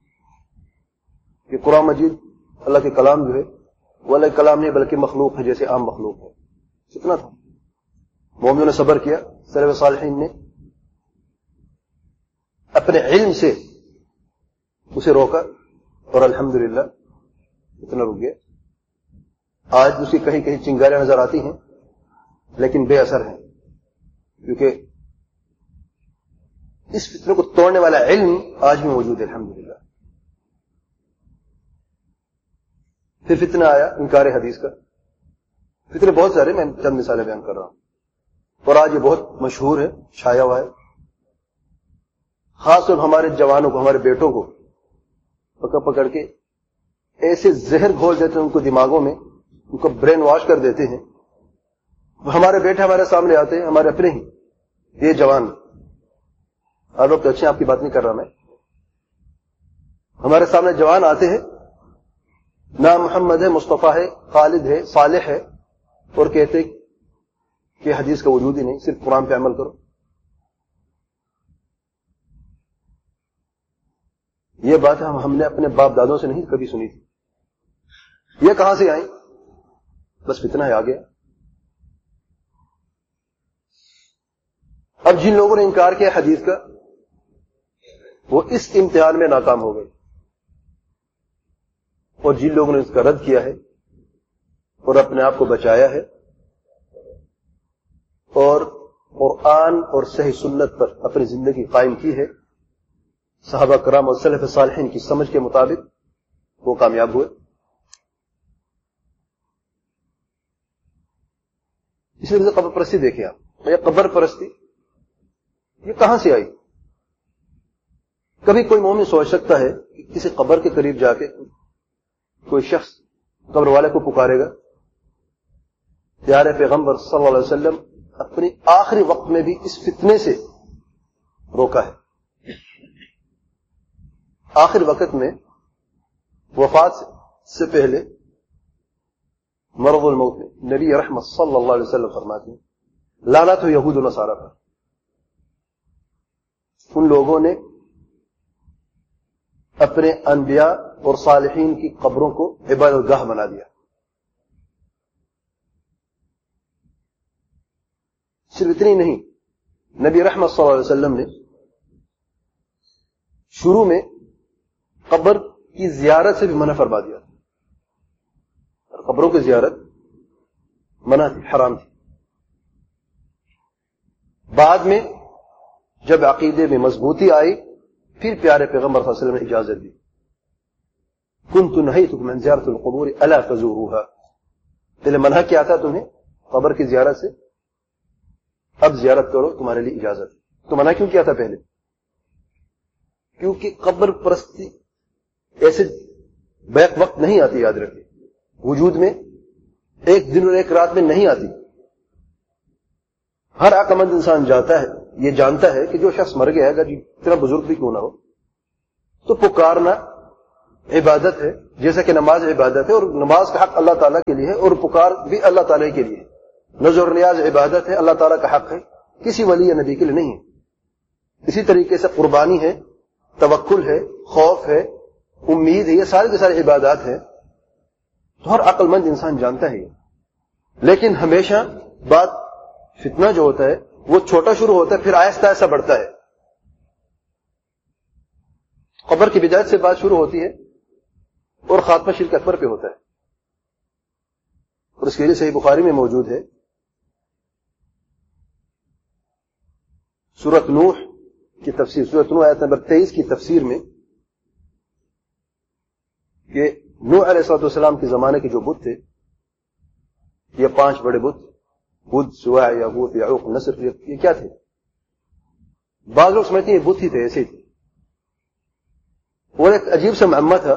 کہ قرآن مجید اللہ کے کلام جو ہے وہ اللہ کے کلام نہیں بلکہ مخلوق ہے، جیسے عام مخلوق ہے. فتنہ تھا، مومنوں نے صبر کیا، سلف صالحین نے اپنے علم سے اسے روکا، اور الحمدللہ اتنا رک گیا. آج اس کی کہیں کہیں چنگاریاں نظر آتی ہیں لیکن بے اثر ہیں، کیونکہ اس فتنے کو توڑنے والا علم آج بھی موجود ہے الحمدللہ. پھر فتنہ آیا انکار حدیث کا. فتنے بہت سارے، میں چند مثالیں بیان کر رہا ہوں، اور آج یہ بہت مشہور ہے، چھایا ہوا ہے. خاص طور ہمارے جوانوں کو، ہمارے بیٹوں کو پکڑ پکڑ کے ایسے زہر گھول دیتے ہیں ان کو دماغوں میں، ان کو برین واش کر دیتے ہیں. ہمارے بیٹے ہمارے سامنے آتے ہیں، ہمارے اپنے ہی، یہ جوان، آپ لوگ تو اچھے، آپ کی بات نہیں کر رہا میں، ہمارے سامنے جوان آتے ہیں، نام محمد ہے، مصطفیٰ ہے، خالد ہے، صالح ہے، اور کہتے کہ حدیث کا وجود ہی نہیں، صرف قرآن پہ عمل کرو. یہ بات ہم ہم نے اپنے باپ دادوں سے نہیں کبھی سنی تھی. یہ کہاں سے آئی؟ بس فتنہ ہے، آ گیا. اب جن لوگوں نے انکار کیا حدیث کا، وہ اس امتحان میں ناکام ہو گئے، اور جن لوگوں نے اس کا رد کیا ہے اور اپنے آپ کو بچایا ہے اور قرآن اور صحیح سنت پر اپنی زندگی قائم کی ہے، صحابہ کرام اور سلف صالحین کی سمجھ کے مطابق، وہ کامیاب ہوئے. اس لیے قبر پرستی دیکھیں آپ، یہ قبر پرستی یہ کہاں سے آئی؟ کبھی کوئی مومن سوچ سکتا ہے کہ کسی قبر کے قریب جا کے کوئی شخص قبر والے کو پکارے گا؟ پیارے پیغمبر صلی اللہ علیہ وسلم اپنی آخری وقت میں بھی اس فتنے سے روکا ہے. آخر وقت میں وفات سے پہلے مرض الموت میں نبی رحمت صلی اللہ علیہ وسلم فرماتے ہیں لعنت ہو یہود و نصارہ پر، ان لوگوں نے اپنے انبیاء اور صالحین کی قبروں کو عبادت گاہ بنا دیا. صرف اتنی نہیں، نبی رحمت صلی اللہ علیہ وسلم نے شروع میں قبر کی زیارت سے بھی منع فرما دیا. قبروں کی زیارت منع تھی، حرام تھی. بعد میں جب عقیدے میں مضبوطی آئی، پھر پیارے پیغمبر صلی اللہ علیہ وسلم نے اجازت دی. کنت نہیتکم عن زیارت القبور الا فزوروها، پہلے منع کیا تھا تمہیں قبر کی زیارت سے، اب زیارت کرو، تمہارے لیے اجازت. تو منع کیوں کیا تھا پہلے؟ کیونکہ قبر پرستی ایسے بیک وقت نہیں آتی، یاد رکھیں، وجود میں ایک دن اور ایک رات میں نہیں آتی. ہر عقل مند انسان جاتا ہے، یہ جانتا ہے کہ جو شخص مر گیا ہے، اگر اتنا بزرگ بھی کیوں نہ ہو، تو پکارنا عبادت ہے، جیسا کہ نماز عبادت ہے، اور نماز کا حق اللہ تعالیٰ کے لیے ہے، اور پکار بھی اللہ تعالیٰ کے لیے ہے. نظر اور نیاز عبادت ہے، اللہ تعالیٰ کا حق ہے، کسی ولی یا نبی کے لیے نہیں ہے۔ اسی طریقے سے قربانی ہے، توکل ہے، خوف ہے، امید ہے، یہ سارے کے سارے عبادات ہیں، تو ہر عقل مند انسان جانتا ہے یہ۔ لیکن ہمیشہ بات فتنہ جو ہوتا ہے وہ چھوٹا شروع ہوتا ہے، پھر آہستہ آہستہ بڑھتا ہے۔ قبر کی بدایت سے بات شروع ہوتی ہے اور خاتمہ شرک اکبر پہ ہوتا ہے، اور اس کے لیے صحیح بخاری میں موجود ہے سورۃ نوح کی تفسیر، سورۃ نوح آیت نمبر تیئیس کی تفسیر میں کہ نوح علیہ الصلوۃ والسلام کے زمانے کے جو بت تھے، یہ پانچ بڑے بت، بدھ، سواع، یغوث، یعوق، نصر، یہ کیا تھے؟ بعض لوگ سمجھتے ہیں یہ بت ہی تھے، ایسے ہی تھے۔ اور ایک عجیب سا معمہ تھا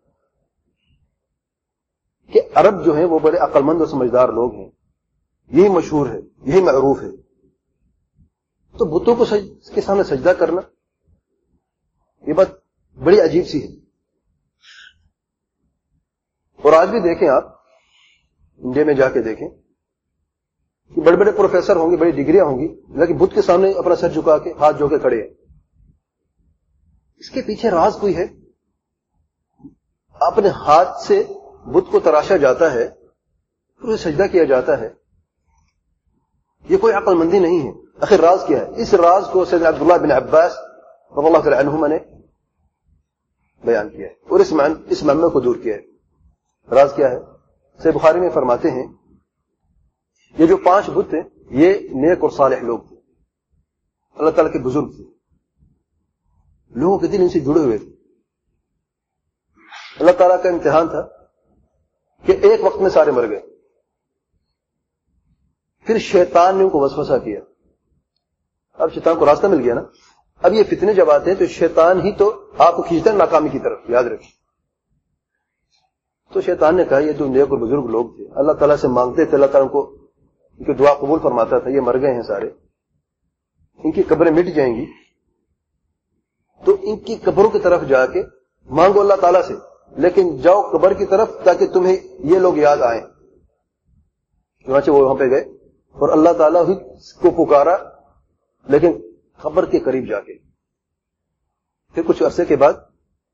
کہ عرب جو ہیں وہ بڑے عقل مند اور سمجھدار لوگ ہیں، یہی مشہور ہے، یہی معروف ہے، تو بتوں کو سج... کے سامنے سجدہ کرنا یہ بات بڑی عجیب سی ہے۔ اور آج بھی دیکھیں آپ انڈیا میں جا کے دیکھیں کہ بڑے بڑے پروفیسر ہوں گے، بڑی ڈگریاں ہوں گی، لیکن بت کے سامنے اپنا سر جھکا کے ہاتھ جو کے کھڑے ہیں۔ اس کے پیچھے راز کوئی ہے؟ اپنے ہاتھ سے بت کو تراشا جاتا ہے، پھر اسے سجدہ کیا جاتا ہے، یہ کوئی عقل مندی نہیں ہے۔ آخر راز کیا ہے؟ اس راز کو سیدنا عبداللہ بن عباس رضی اللہ تعالی عنہما نے بیان کیا ہے اور اس اس معمے کو دور کیا ہے۔ راز کیا ہے؟ صحیح بخاری میں فرماتے ہیں یہ جو پانچ بت تھے یہ نیک اور صالح لوگ تھے، اللہ تعالیٰ کے بزرگ تھے، لوگوں کے دل ان سے جڑے ہوئے تھے۔ اللہ تعالیٰ کا امتحان تھا کہ ایک وقت میں سارے مر گئے، پھر شیطان نے ان کو وسوسہ کیا۔ اب شیطان کو راستہ مل گیا نا، اب یہ فتنے جب آتے ہیں تو شیطان ہی تو آپ کو کھینچتا ہے ناکامی کی طرف، یاد رکھیں۔ تو شیطان نے کہا یہ جو نیک اور بزرگ لوگ تھے اللہ تعالیٰ سے مانگتے تھے، اللہ تعالیٰ کو ان کی دعا قبول فرماتا تھا، یہ مر گئے ہیں سارے، ان کی قبریں مٹ جائیں گی، تو ان کی قبروں کی طرف جا کے مانگو اللہ تعالیٰ سے، لیکن جاؤ قبر کی طرف تاکہ تمہیں یہ لوگ یاد آئیں۔ چنانچہ وہ وہاں پہ گئے اور اللہ تعالیٰ ہی کو پکارا، لیکن قبر کے قریب جا کے۔ پھر کچھ عرصے کے بعد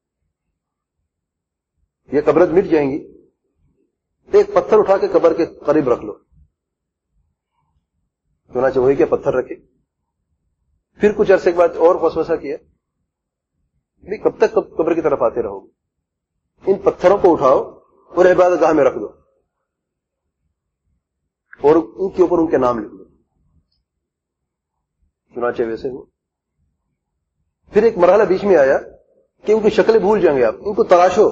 یہ قبریں مٹ جائیں گی، ایک پتھر اٹھا کے قبر کے قریب رکھ لو۔ چنانچہ وہی کے پتھر رکھے۔ پھر کچھ عرصے کے بعد اور وسوسہ کیا، کب تک قبر کی طرف آتے رہو گے؟ ان پتھروں کو اٹھاؤ اور عبادت گاہ میں رکھ دو اور ان کے اوپر ان کے نام لکھ دو۔ چنانچہ ویسے ہو۔ پھر ایک مرحلہ بیچ میں آیا کہ ان کی شکلیں بھول جائیں گے آپ، ان کو تراشو،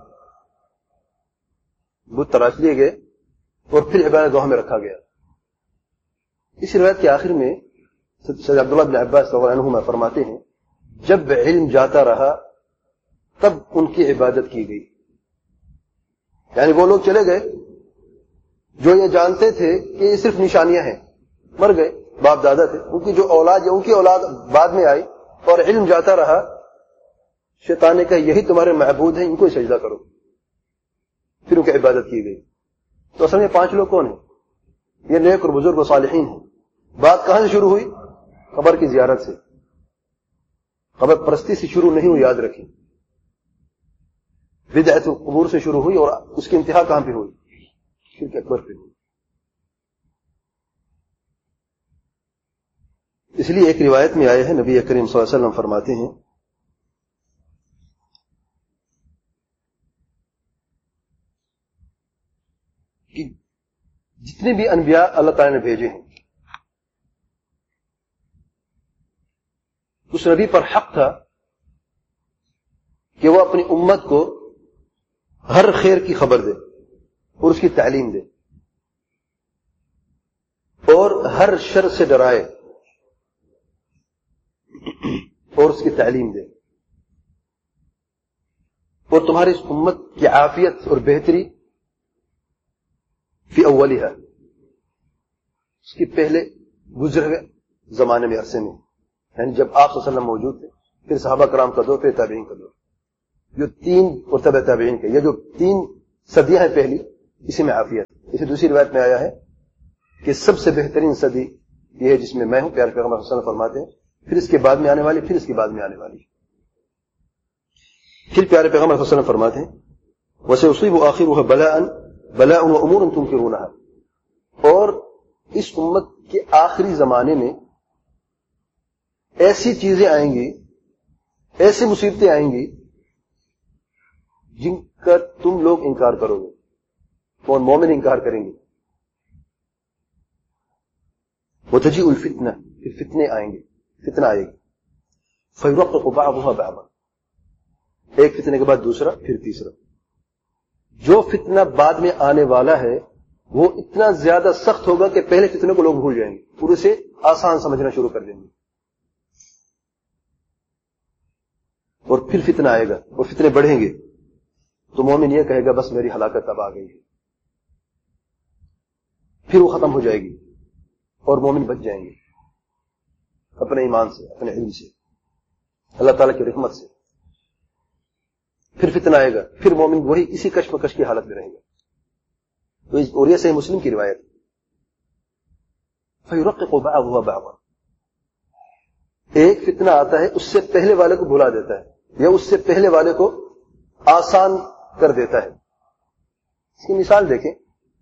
بت تراش لیے گئے اور پھر عبادت گاہ میں رکھا گیا۔ اس روایت کے آخر میں سید عبداللہ بن عباس رضی اللہ عنہما فرماتے ہیں جب علم جاتا رہا تب ان کی عبادت کی گئی۔ یعنی وہ لوگ چلے گئے جو یہ جانتے تھے کہ یہ صرف نشانیاں ہیں، مر گئے، باپ دادا تھے، ان کی جو اولاد یا ان کی اولاد بعد میں آئی اور علم جاتا رہا، شیطان نے کہا یہی تمہارے معبود ہیں، ان کو سجدہ کرو، پھر ان کی عبادت کی گئی۔ تو اصل میں پانچ لوگ کون ہیں؟ یہ نیک اور بزرگ و صالحین ہیں۔ بات کہاں سے شروع ہوئی؟ قبر کی زیارت سے، قبر پرستی سے شروع نہیں ہوئی، یاد رکھیں، بدعت قبور سے شروع ہوئی، اور اس کی انتہا کہاں پہ ہوئی؟ شرک اکبر پہ ہوئی۔ اس لیے ایک روایت میں آیا ہے نبی کریم صلی اللہ علیہ وسلم فرماتے ہیں کہ جتنے بھی انبیاء اللہ تعالی نے بھیجے ہیں اس نبی پر حق تھا کہ وہ اپنی امت کو ہر خیر کی خبر دے اور اس کی تعلیم دے اور ہر شر سے ڈرائے اور اس کی تعلیم دے، اور تمہاری اس امت کی عافیت اور بہتری فی اولیہا، اس کی پہلے گزرے ہوئے زمانے میں، عرصے میں، یعنی جب آپ صلی اللہ علیہ وسلم موجود تھے، پھر صحابہ کرام کا دور، پھر تابعین کا دور، جو تین اور تبع تابعین کے، یہ جو تین صدیاں ہیں پہلی، اسی میں عافیت۔ اسی دوسری روایت میں آیا ہے کہ سب سے بہترین صدی یہ ہے جس میں میں ہوں، پیارے پیغمبر صلی اللہ علیہ وسلم فرماتے ہیں، پھر اس کے بعد میں آنے والی، پھر اس کے بعد میں آنے والی. پھر پیارے پیغمبر صلی اللہ علیہ وسلم فرماتے ہیں وَسَيُصِيبُ آخِرُهَا بَلَاءً بَلَاءٌ وَأُمُورٌ تُنْكِرُونَهَا، اور اس امت کے آخری زمانے میں ایسی چیزیں آئیں گی، ایسی مصیبتیں آئیں گی جن کا تم لوگ انکار کرو گے. کون؟ مومن انکار کریں گے. وَتَجِئُ الْفِتْنَةُ، پھر فتنے آئیں گے، فتنہ آئے گی. فَيُرَقِّقُ بَعْضُهَا بَعْضًا، ایک فتنے کے بعد دوسرا، پھر تیسرا. جو فتنہ بعد میں آنے والا ہے وہ اتنا زیادہ سخت ہوگا کہ پہلے فتنے کو لوگ بھول جائیں گے، پورے سے آسان سمجھنا شروع کر دیں گے. اور پھر فتنہ آئے گا اور فتنے بڑھیں گے تو مومن یہ کہے گا بس میری ہلاکت اب آ گئی ہے. پھر وہ ختم ہو جائے گی اور مومن بچ جائیں گے اپنے ایمان سے، اپنے علم سے، اللہ تعالیٰ کی رحمت سے. پھر فتنہ آئے گا، پھر مومن وہی اسی کشمکش کی حالت میں رہے گا. اور یہ صحیح مسلم کی روایت. فَيُرَقِّقُ بَعْضُهَا بَعْضًا، ایک فتنہ آتا ہے اس سے پہلے والے کو بھلا دیتا ہے یا اس سے پہلے والے کو آسان کر دیتا ہے. اس کی مثال دیکھیں.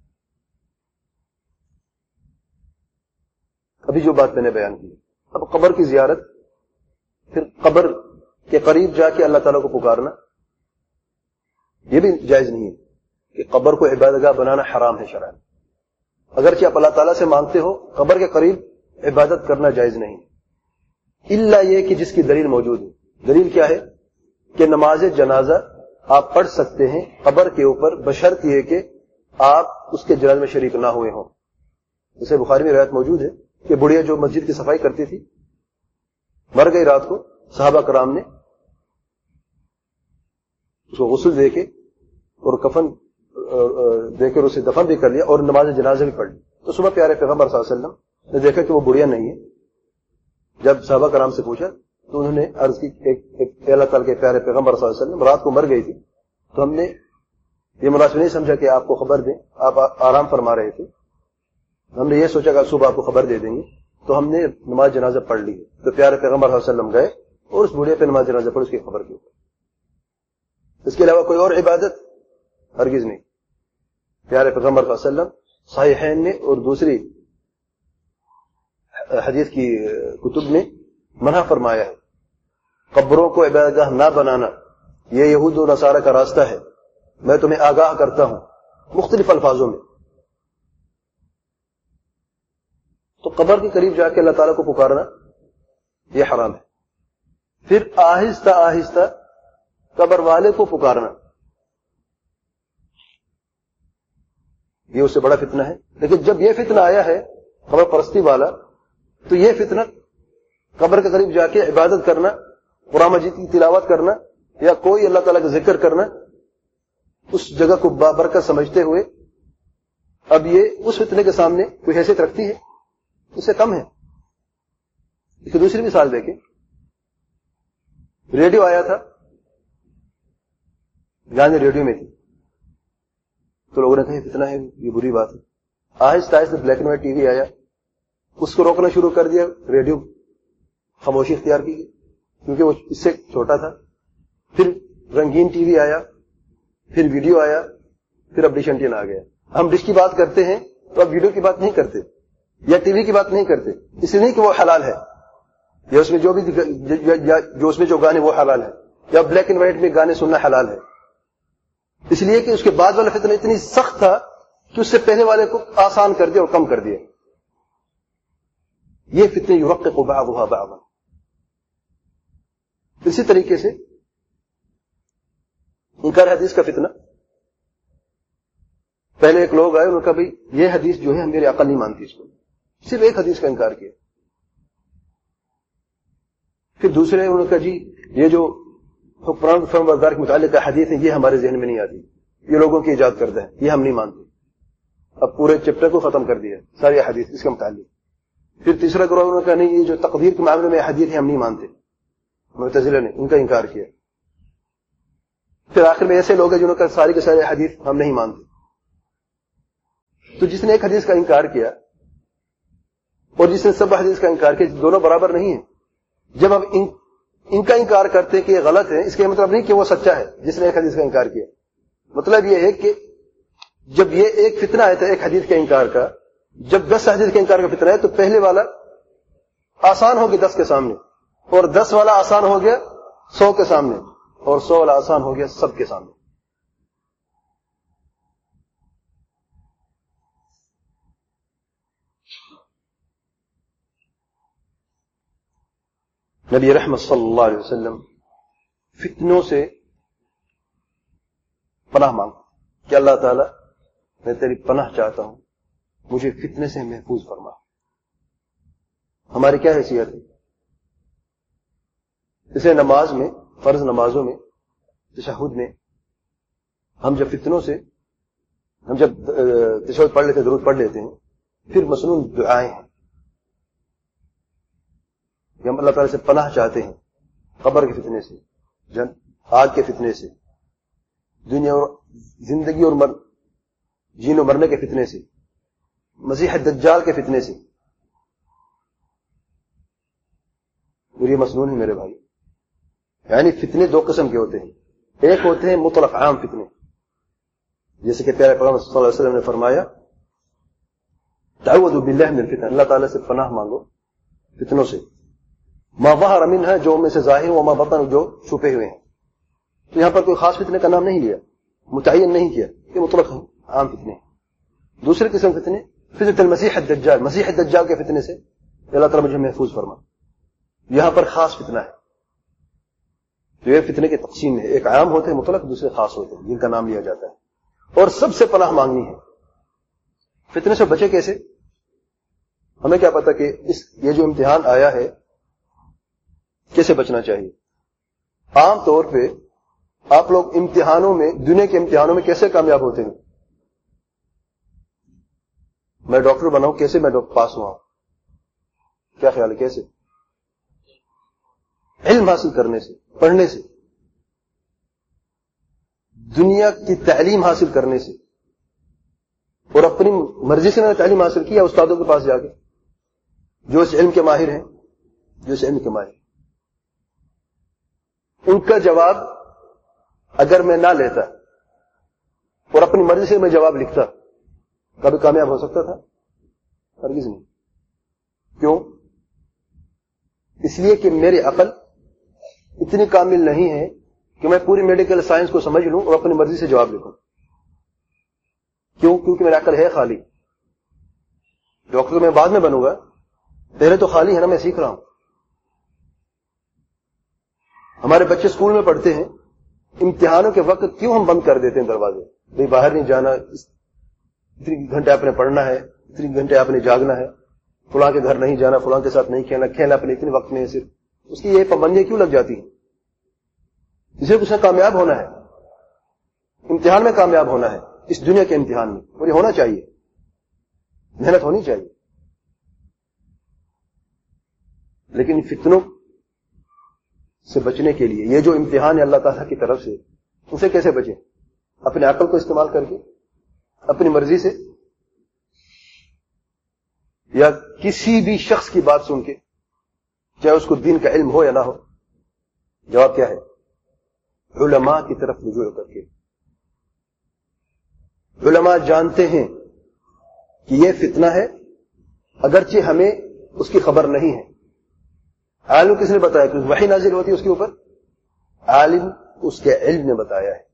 ابھی جو بات میں نے بیان کی، اب قبر کی زیارت، پھر قبر کے قریب جا کے اللہ تعالیٰ کو پکارنا، یہ بھی جائز نہیں ہے کہ قبر کو عبادت گاہ بنانا حرام ہے شرعاً. اگرچہ آپ اللہ تعالیٰ سے مانگتے ہو، قبر کے قریب عبادت کرنا جائز نہیں، الا یہ کہ جس کی دلیل موجود ہے. دلیل کیا ہے؟ کہ نماز جنازہ آپ پڑھ سکتے ہیں قبر کے اوپر بشرط یہ کہ آپ اس کے جنازے میں شریک نہ ہوئے ہوں. جیسے بخاری میں روایت موجود ہے کہ بڑھیا جو مسجد کی صفائی کرتی تھی مر گئی رات کو، صحابہ کرام نے اس کو غسل دے کے اور کفن دے کر اسے دفن بھی کر لیا اور نماز جنازہ بھی پڑھ لی. تو صبح پیارے پیغمبر صلی اللہ علیہ وسلم نے دیکھا کہ وہ بڑھیا نہیں ہے. جب صحابہ کرام سے پوچھا تو انہوں نے عرض کی ایک اللہ تعالیٰ کے پیارے پیغمبر صلی اللہ علیہ وسلم رات کو مر گئی تھی، تو ہم نے یہ مناسب نہیں سمجھا کہ آپ کو خبر دیں، آپ آرام فرما رہے تھے، ہم نے یہ سوچا کہ صبح آپ کو خبر دے دیں گے، تو ہم نے نماز جنازہ پڑھ لی. تو پیارے پیغمبر صلی اللہ علیہ وسلم گئے اور اس بوڑھے پہ نماز جنازہ پڑھ اس کی خبر کے اوپر. اس کے علاوہ کوئی اور عبادت ہرگز نہیں. پیارے پیغمبر صلی اللہ علیہ وسلم صحیحین میں اور دوسری حدیث کی کتب میں منع فرمایا ہے قبروں کو عبادت گاہ نہ بنانا، یہ یہود و نصارہ کا راستہ ہے، میں تمہیں آگاہ کرتا ہوں، مختلف الفاظوں میں. تو قبر کے قریب جا کے اللہ تعالیٰ کو پکارنا یہ حرام ہے. پھر آہستہ آہستہ قبر والے کو پکارنا، یہ اس سے بڑا فتنہ ہے. لیکن جب یہ فتنہ آیا ہے قبر پرستی والا، تو یہ فتنہ قبر کے قریب جا کے عبادت کرنا، قرآن مجید کی تلاوت کرنا یا کوئی اللہ تعالیٰ کا ذکر کرنا، اس جگہ کو بابرکت سمجھتے ہوئے اب یہ اس فتنے کے سامنے کوئی حیثیت رکھتی ہے؟ اس سے کم ہے. اس کی دوسری مثال دیکھیں. ریڈیو آیا تھا، گانے ریڈیو میں تھی، تو لوگوں نے کہا یہ فتنہ ہے، یہ بری بات ہے. آہستہ آہستہ black and white T V آیا، اس کو روکنا شروع کر دیا، ریڈیو خاموشی اختیار کی گئی کیونکہ وہ اس سے چھوٹا تھا. پھر رنگین ٹی وی آیا، پھر ویڈیو آیا، پھر اب ڈش اینٹین آ گیا. ہم ڈش کی بات کرتے ہیں تو اب ویڈیو کی بات نہیں کرتے یا ٹی وی کی بات نہیں کرتے، اس لیے نہیں کہ وہ حلال ہے یا اس میں جو بھی جو اس میں جو گانے وہ حلال ہے یا بلیک اینڈ وائٹ میں گانے سننا حلال ہے، اس لیے کہ اس کے بعد والا فتنہ اتنی سخت تھا کہ اس سے پہلے والے کو آسان کر دیا اور کم کر دیا. یہ فتنے یرقق بعضها بعضا. اسی طریقے سے انکار حدیث کا فتنہ. پہلے ایک لوگ آئے، انہوں نے کہا بھائی یہ حدیث جو ہے میری عقل نہیں مانتی اس کو، صرف ایک حدیث کا انکار کیا. پھر دوسرے انہوں نے کہا جی یہ جو حکمران فرم بردار کے متعلق حدیث ہے یہ ہمارے ذہن میں نہیں آتی، یہ لوگوں کی ایجاد کردہ ہے، یہ ہم نہیں مانتے. اب پورے چیپٹر کو ختم کر دیا ساری حدیث اس کے متعلق. پھر تیسرا گروہ انہوں نے کہا نہیں یہ جو تقدیر کے معاملے میں حدیث ہے ہم نہیں مانتے، معتزلہ نے ان کا انکار کیا. پھر آخر میں ایسے لوگ ہیں جنہوں نے کہا ساری کے سارے حدیث ہم نہیں مانتے. تو جس نے ایک حدیث کا انکار کیا اور جس نے سب حدیث کا انکار کیا، دونوں برابر نہیں ہیں. جب ہم ان, ان کا انکار کرتے ہیں کہ یہ غلط ہے، اس کا مطلب نہیں کہ وہ سچا ہے جس نے ایک حدیث کا انکار کیا. مطلب یہ ہے کہ جب یہ ایک فتنہ آیا تھا ایک حدیث کے انکار کا، جب دس حدیث کے انکار کا فتنہ ہے تو پہلے والا آسان ہو گیا دس کے سامنے، اور دس والا آسان ہو گیا سو کے سامنے، اور سو والا آسان ہو گیا سب کے سامنے. نبی رحمت صلی اللہ علیہ وسلم فتنوں سے پناہ مانگ کہ اللہ تعالیٰ میں تیری پناہ چاہتا ہوں، مجھے فتنے سے محفوظ فرما. ہماری کیا حیثیت ہے؟ اسے نماز میں، فرض نمازوں میں، تشہد میں ہم جب فتنوں سے، ہم جب تشہد پڑھ لیتے ہیں، درود پڑھ لیتے ہیں، پھر مسنون دعائیں ہیں کہ ہم اللہ تعالیٰ سے پناہ چاہتے ہیں قبر کے فتنے سے، جن آگ کے فتنے سے، دنیا اور زندگی اور مر جین و مرنے کے فتنے سے، مسیح دجال کے فتنے سے. اور یہ مسنون ہے میرے بھائی. یعنی فتنے دو قسم کے ہوتے ہیں. ایک ہوتے ہیں مطلق عام فتنے، جیسے کہ پیارے پیغمبر صلی اللہ علیہ وسلم نے فرمایا تعوذوا باللہ من الفتن، اللہ تعالیٰ سے پناہ مانگو فتنوں سے، ما ظہر منہا، جو میں سے ظاہر، وما بطن، جو چھپے ہوئے ہیں. تو یہاں پر کوئی خاص فتنے کا نام نہیں لیا، متعین نہیں کیا، یہ مطلق عام فتنے. دوسرے قسم فتنے فتنة المسیح الدجال، مسیح الدجال کے فتنے سے اللہ تعالیٰ مجھے محفوظ فرما. یہاں پر خاص فتنہ ہے. تو یہ فتنے کی تقسیم ہے، ایک عام ہوتے ہیں مطلق، دوسرے خاص ہوتے ہیں جن کا نام لیا جاتا ہے. اور سب سے پناہ مانگنی ہے. فتنے سے بچے کیسے؟ ہمیں کیا پتا کہ اس یہ جو امتحان آیا ہے کیسے بچنا چاہیے. عام طور پہ آپ لوگ امتحانوں میں، دنیا کے امتحانوں میں کیسے کامیاب ہوتے ہیں؟ میں ڈاکٹر بناؤں، کیسے میں پاس ہوا ہوں؟ کیا خیال ہے کیسے؟ علم حاصل کرنے سے، پڑھنے سے، دنیا کی تعلیم حاصل کرنے سے. اور اپنی مرضی سے میں نے تعلیم حاصل کی یا استادوں کے پاس جا کے جو اس علم کے ماہر ہیں، جو اس علم کے ماہر، ان کا جواب اگر میں نہ لیتا اور اپنی مرضی سے میں جواب لکھتا، کبھی کامیاب ہو سکتا تھا؟ ہرگز نہیں. کیوں؟ اس لیے کہ میری عقل اتنی کامل نہیں ہے کہ میں پوری میڈیکل سائنس کو سمجھ لوں اور اپنی مرضی سے جواب لکھوں. کیوں؟ کیونکہ میری عقل ہے خالی. ڈاکٹر میں بعد میں بنوں گا، پہلے تو خالی ہے نا، میں سیکھ رہا ہوں. ہمارے بچے اسکول میں پڑھتے ہیں، امتحانوں کے وقت کیوں ہم بند کر دیتے ہیں دروازے؟ بھئی باہر نہیں جانا، اتنے گھنٹے آپ نے پڑھنا ہے، اتنے گھنٹے آپ نے جاگنا ہے، فلاں کے گھر نہیں جانا، فلاں کے ساتھ نہیں کھیلنا، کھیلنا اپنے اتنے وقت میں صرف. اس کی یہ پابندیاں کیوں لگ جاتی ہیں؟ اسے اس نے کامیاب ہونا ہے، امتحان میں کامیاب ہونا ہے، اس دنیا کے امتحان میں. اور یہ ہونا چاہیے، محنت ہونی چاہیے. لیکن فتنوں سے بچنے کے لیے یہ جو امتحان ہے اللہ تعالیٰ کی طرف سے، اسے کیسے بچیں؟ اپنے عقل کو استعمال کر کے، اپنی مرضی سے، یا کسی بھی شخص کی بات سن کے، چاہے اس کو دین کا علم ہو یا نہ ہو. جواب کیا ہے؟ علماء کی طرف رجوع کر کے. علماء جانتے ہیں کہ یہ فتنہ ہے، اگرچہ ہمیں اس کی خبر نہیں ہے. عالم کس نے بتایا؟ کہ وحی نازل ہوتی ہے اس کے اوپر، عالم اس کے علم نے بتایا ہے،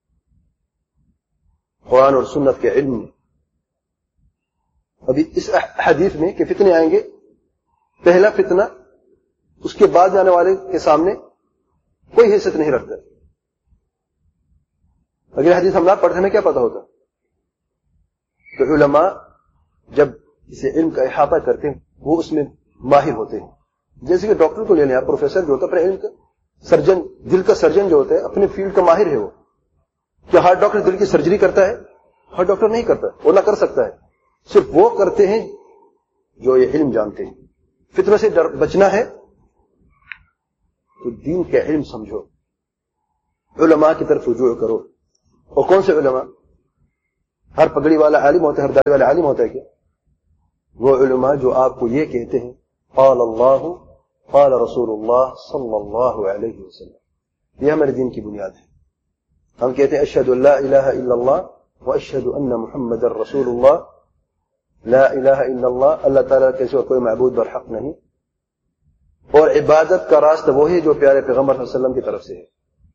قرآن اور سنت کے علم نے. ابھی اس حدیث میں کہ فتنے آئیں گے، پہلا فتنہ اس کے بعد جانے والے کے سامنے کوئی حیثیت نہیں رکھتا. اگر حدیث ہم نہ پڑھتے ہمیں کیا پتا ہوتا؟ تو علماء جب اسے علم کا احاطہ کرتے ہیں وہ اس میں ماہر ہوتے ہیں. جیسے کہ ڈاکٹر کو لے لیں آپ، پروفیسر جو ہوتا ہے اپنے علم کا، سرجن، دل کا سرجن جو ہوتا ہے اپنے فیلڈ کا ماہر ہے. وہ کیا ہارٹ ڈاکٹر دل کی سرجری کرتا ہے؟ ہارٹ ڈاکٹر نہیں کرتا، وہ نہ کر سکتا ہے. صرف وہ کرتے ہیں جو یہ علم جانتے ہیں. فتنہ سے ڈر بچنا ہے تو دین کے علم سمجھو، علماء کی طرف رجوع کرو. اور کون سے علماء؟ ہر پگڑی والا عالم ہوتا ہے، ہر داڑھی والا عالم ہوتا ہے کیا؟ وہ علماء جو آپ کو یہ کہتے ہیں قال اللہ قال رسول اللہ صلی اللہ علیہ وسلم، یہ ہمارے دین کی بنیاد ہے. ہم کہتے ہیں اشہد ان لا الہ الا اللہ واشہد ان محمد رسول اللہ. لا الہ الا اللہ، اللہ تعالیٰ کے سوا کوئی معبود برحق نہیں، اور عبادت کا راستہ وہی جو پیارے پیغمبر صلی اللہ علیہ وسلم کی طرف سے ہے.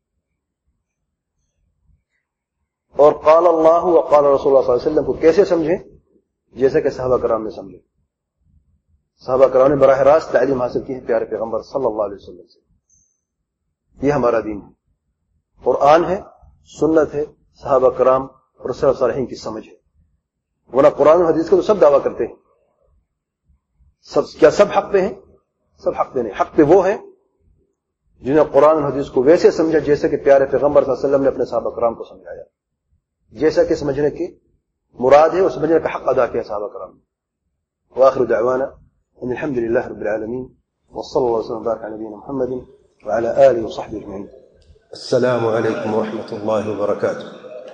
اور قال اللہ و قال رسول اللہ صلی اللہ علیہ وسلم کو کیسے سمجھیں؟ جیسا کہ صحابہ کرام نے سمجھے. صحابہ کرام نے براہ راست تعلیم حاصل کی ہے پیارے پیغمبر صلی اللہ علیہ وسلم سے. یہ ہمارا دین ہے، قرآن ہے، سنت ہے، صحابہ کرام اور سلف صالحین کی سمجھ ہے. ورنہ قرآن و حدیث کو تو سب دعویٰ کرتے ہیں. سب کیا سب حق پہ ہیں؟ سب حق پہ نہیں. حق پہ وہ ہیں جنہیں قرآن و حدیث کو ویسے سمجھا جیسے کہ پیارے پیغمبر صلی اللہ علیہ وسلم نے اپنے صحابہ کرام کو سمجھایا، جیسا کہ سمجھنے کی مراد ہے اور سمجھنے کا حق ادا کیا صحابہ کرام نے. وآخر دعوانا ان الحمد للہ رب العالمین وصلی اللہ وسلم وبارک علی نبینا محمد وعلی آلہ وصحبہ اجمعین. السلام علیکم ورحمۃ اللہ وبرکاتہ.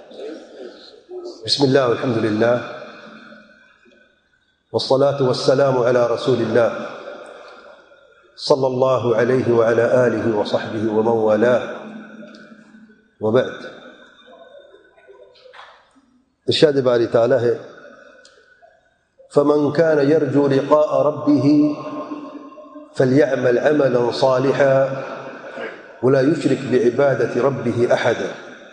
بسم اللہ والحمد للہ والصلاة والسلام على رسول الله صلى الله عليه وعلى آله وصحبه ومن والاه وبعد. ارشاد باری تعالی ہے فمن كان يرجو لقاء ربه فليعمل عملا صالحا ولا يشرك بعبادة ربه أحدا.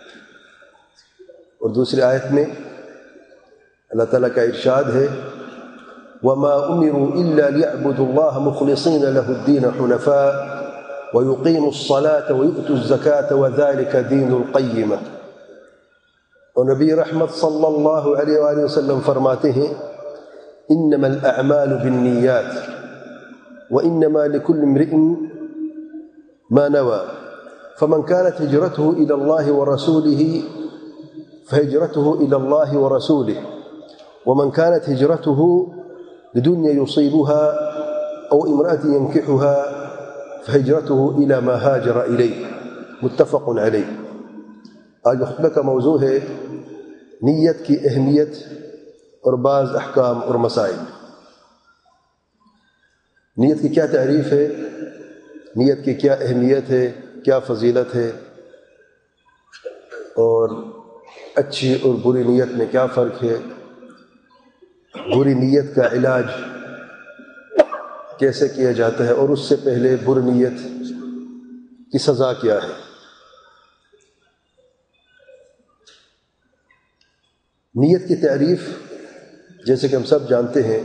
اور دوسری آیت میں اللہ تعالیٰ کا ارشاد ہے وما امروا الا ليعبدوا الله مخلصين له الدين حنفاء ويقيموا الصلاة ويؤتوا الزكاة وذلك دين القيمة. اور نبی رحمت صلی اللہ علیہ وآلہ وسلم فرماتے ہیں انما الاعمال بالنیات وانما لكل امرئ ما نوى فمن كانت هجرته الى الله ورسوله فهجرته الى الله ورسوله ومن كانت هجرته لدنيا يصيبها أو امرأة ينكحها فهجرته إلى ما هاجر إليه. متفق عليه. آج خطبہ کا موضوع ہے نیت کی اہمیت اور بعض احکام اور مسائل. نیت کی کیا تعریف ہے، نیت کی کیا اہمیت ہے، کیا فضیلت ہے، اور اچھی اور بری نیت میں کیا فرق ہے، بری نیت کا علاج کیسے کیا جاتا ہے، اور اس سے پہلے بری نیت کی سزا کیا ہے. نیت کی تعریف جیسے کہ ہم سب جانتے ہیں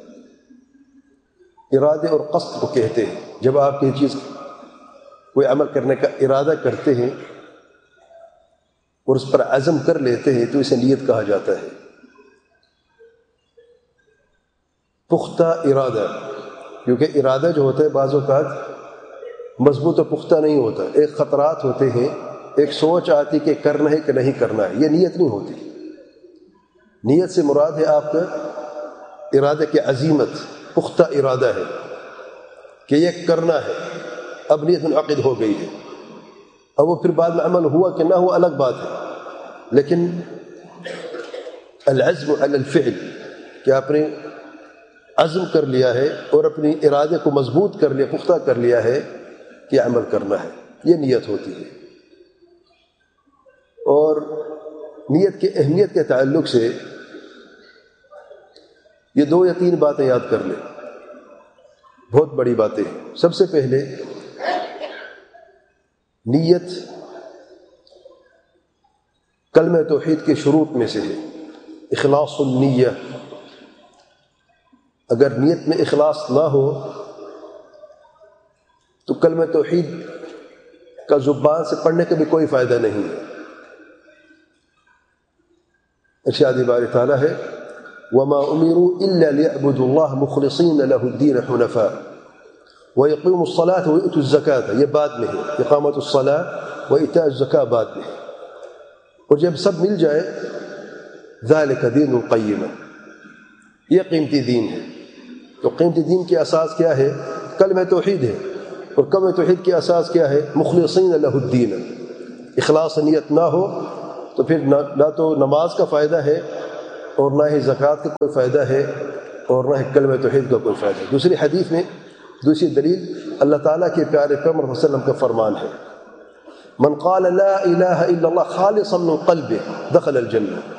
ارادے اور قصد کو کہتے ہیں. جب آپ کوئی چیز کوئی عمل کرنے کا ارادہ کرتے ہیں اور اس پر عزم کر لیتے ہیں تو اسے نیت کہا جاتا ہے. پختہ ارادہ، کیونکہ ارادہ جو ہوتا ہے بعض اوقات مضبوط و پختہ نہیں ہوتا. ایک خطرات ہوتے ہیں، ایک سوچ آتی کہ کرنا ہے کہ نہیں کرنا ہے، یہ نیت نہیں ہوتی. نیت سے مراد ہے آپ کا ارادہ کی عزیمت، پختہ ارادہ ہے کہ یہ کرنا ہے. اب نیت منعقد ہو گئی ہے، اب وہ پھر بعد میں عمل ہوا کہ نہ ہوا الگ بات ہے، لیکن العزم علی الفعل کہ آپ نے عزم کر لیا ہے اور اپنی ارادے کو مضبوط کر لیا، پختہ کر لیا ہے کہ عمل کرنا ہے، یہ نیت ہوتی ہے. اور نیت کی اہمیت کے تعلق سے یہ دو یا تین باتیں یاد کر لیں، بہت بڑی باتیں ہیں. سب سے پہلے نیت کلمہ توحید کے شروط میں سے ہے، اخلاص النیہ. اگر نیت میں اخلاص نہ ہو تو کلمہ توحید کا زبان سے پڑھنے کا بھی کوئی فائدہ نہیں ہے. ارشاد باری تعالیٰ ہے وما امروا الا ليعبدوا الله مخلصين له الدين حنفاء ويقيموا الصلاة ويؤتوا الزكاة. یہ بعد میں ہے، اقامت الصلاة وإيتاء الزكاة بعد میں. اور جب سب مل جائے ذلك دین القیمہ، یہ قیمتی دین ہے. تو قیمتی دین کی اساس کیا ہے؟ کلمہ توحید ہے. اور کلمہ توحید کی اساس کیا ہے؟ مخلصین لہ الدین. اخلاص نیت نہ ہو تو پھر نہ تو نماز کا فائدہ ہے اور نہ ہی زکوٰۃ کا کوئی فائدہ ہے اور نہ کلمہ توحید کا کوئی فائدہ. دوسری حدیث میں دوسری دلیل اللہ تعالیٰ کے پیارے پیغمبر صلی اللہ علیہ وسلم کا فرمان ہے من قال لا الہ الا اللہ خالصا من قلبه دخل الجنہ.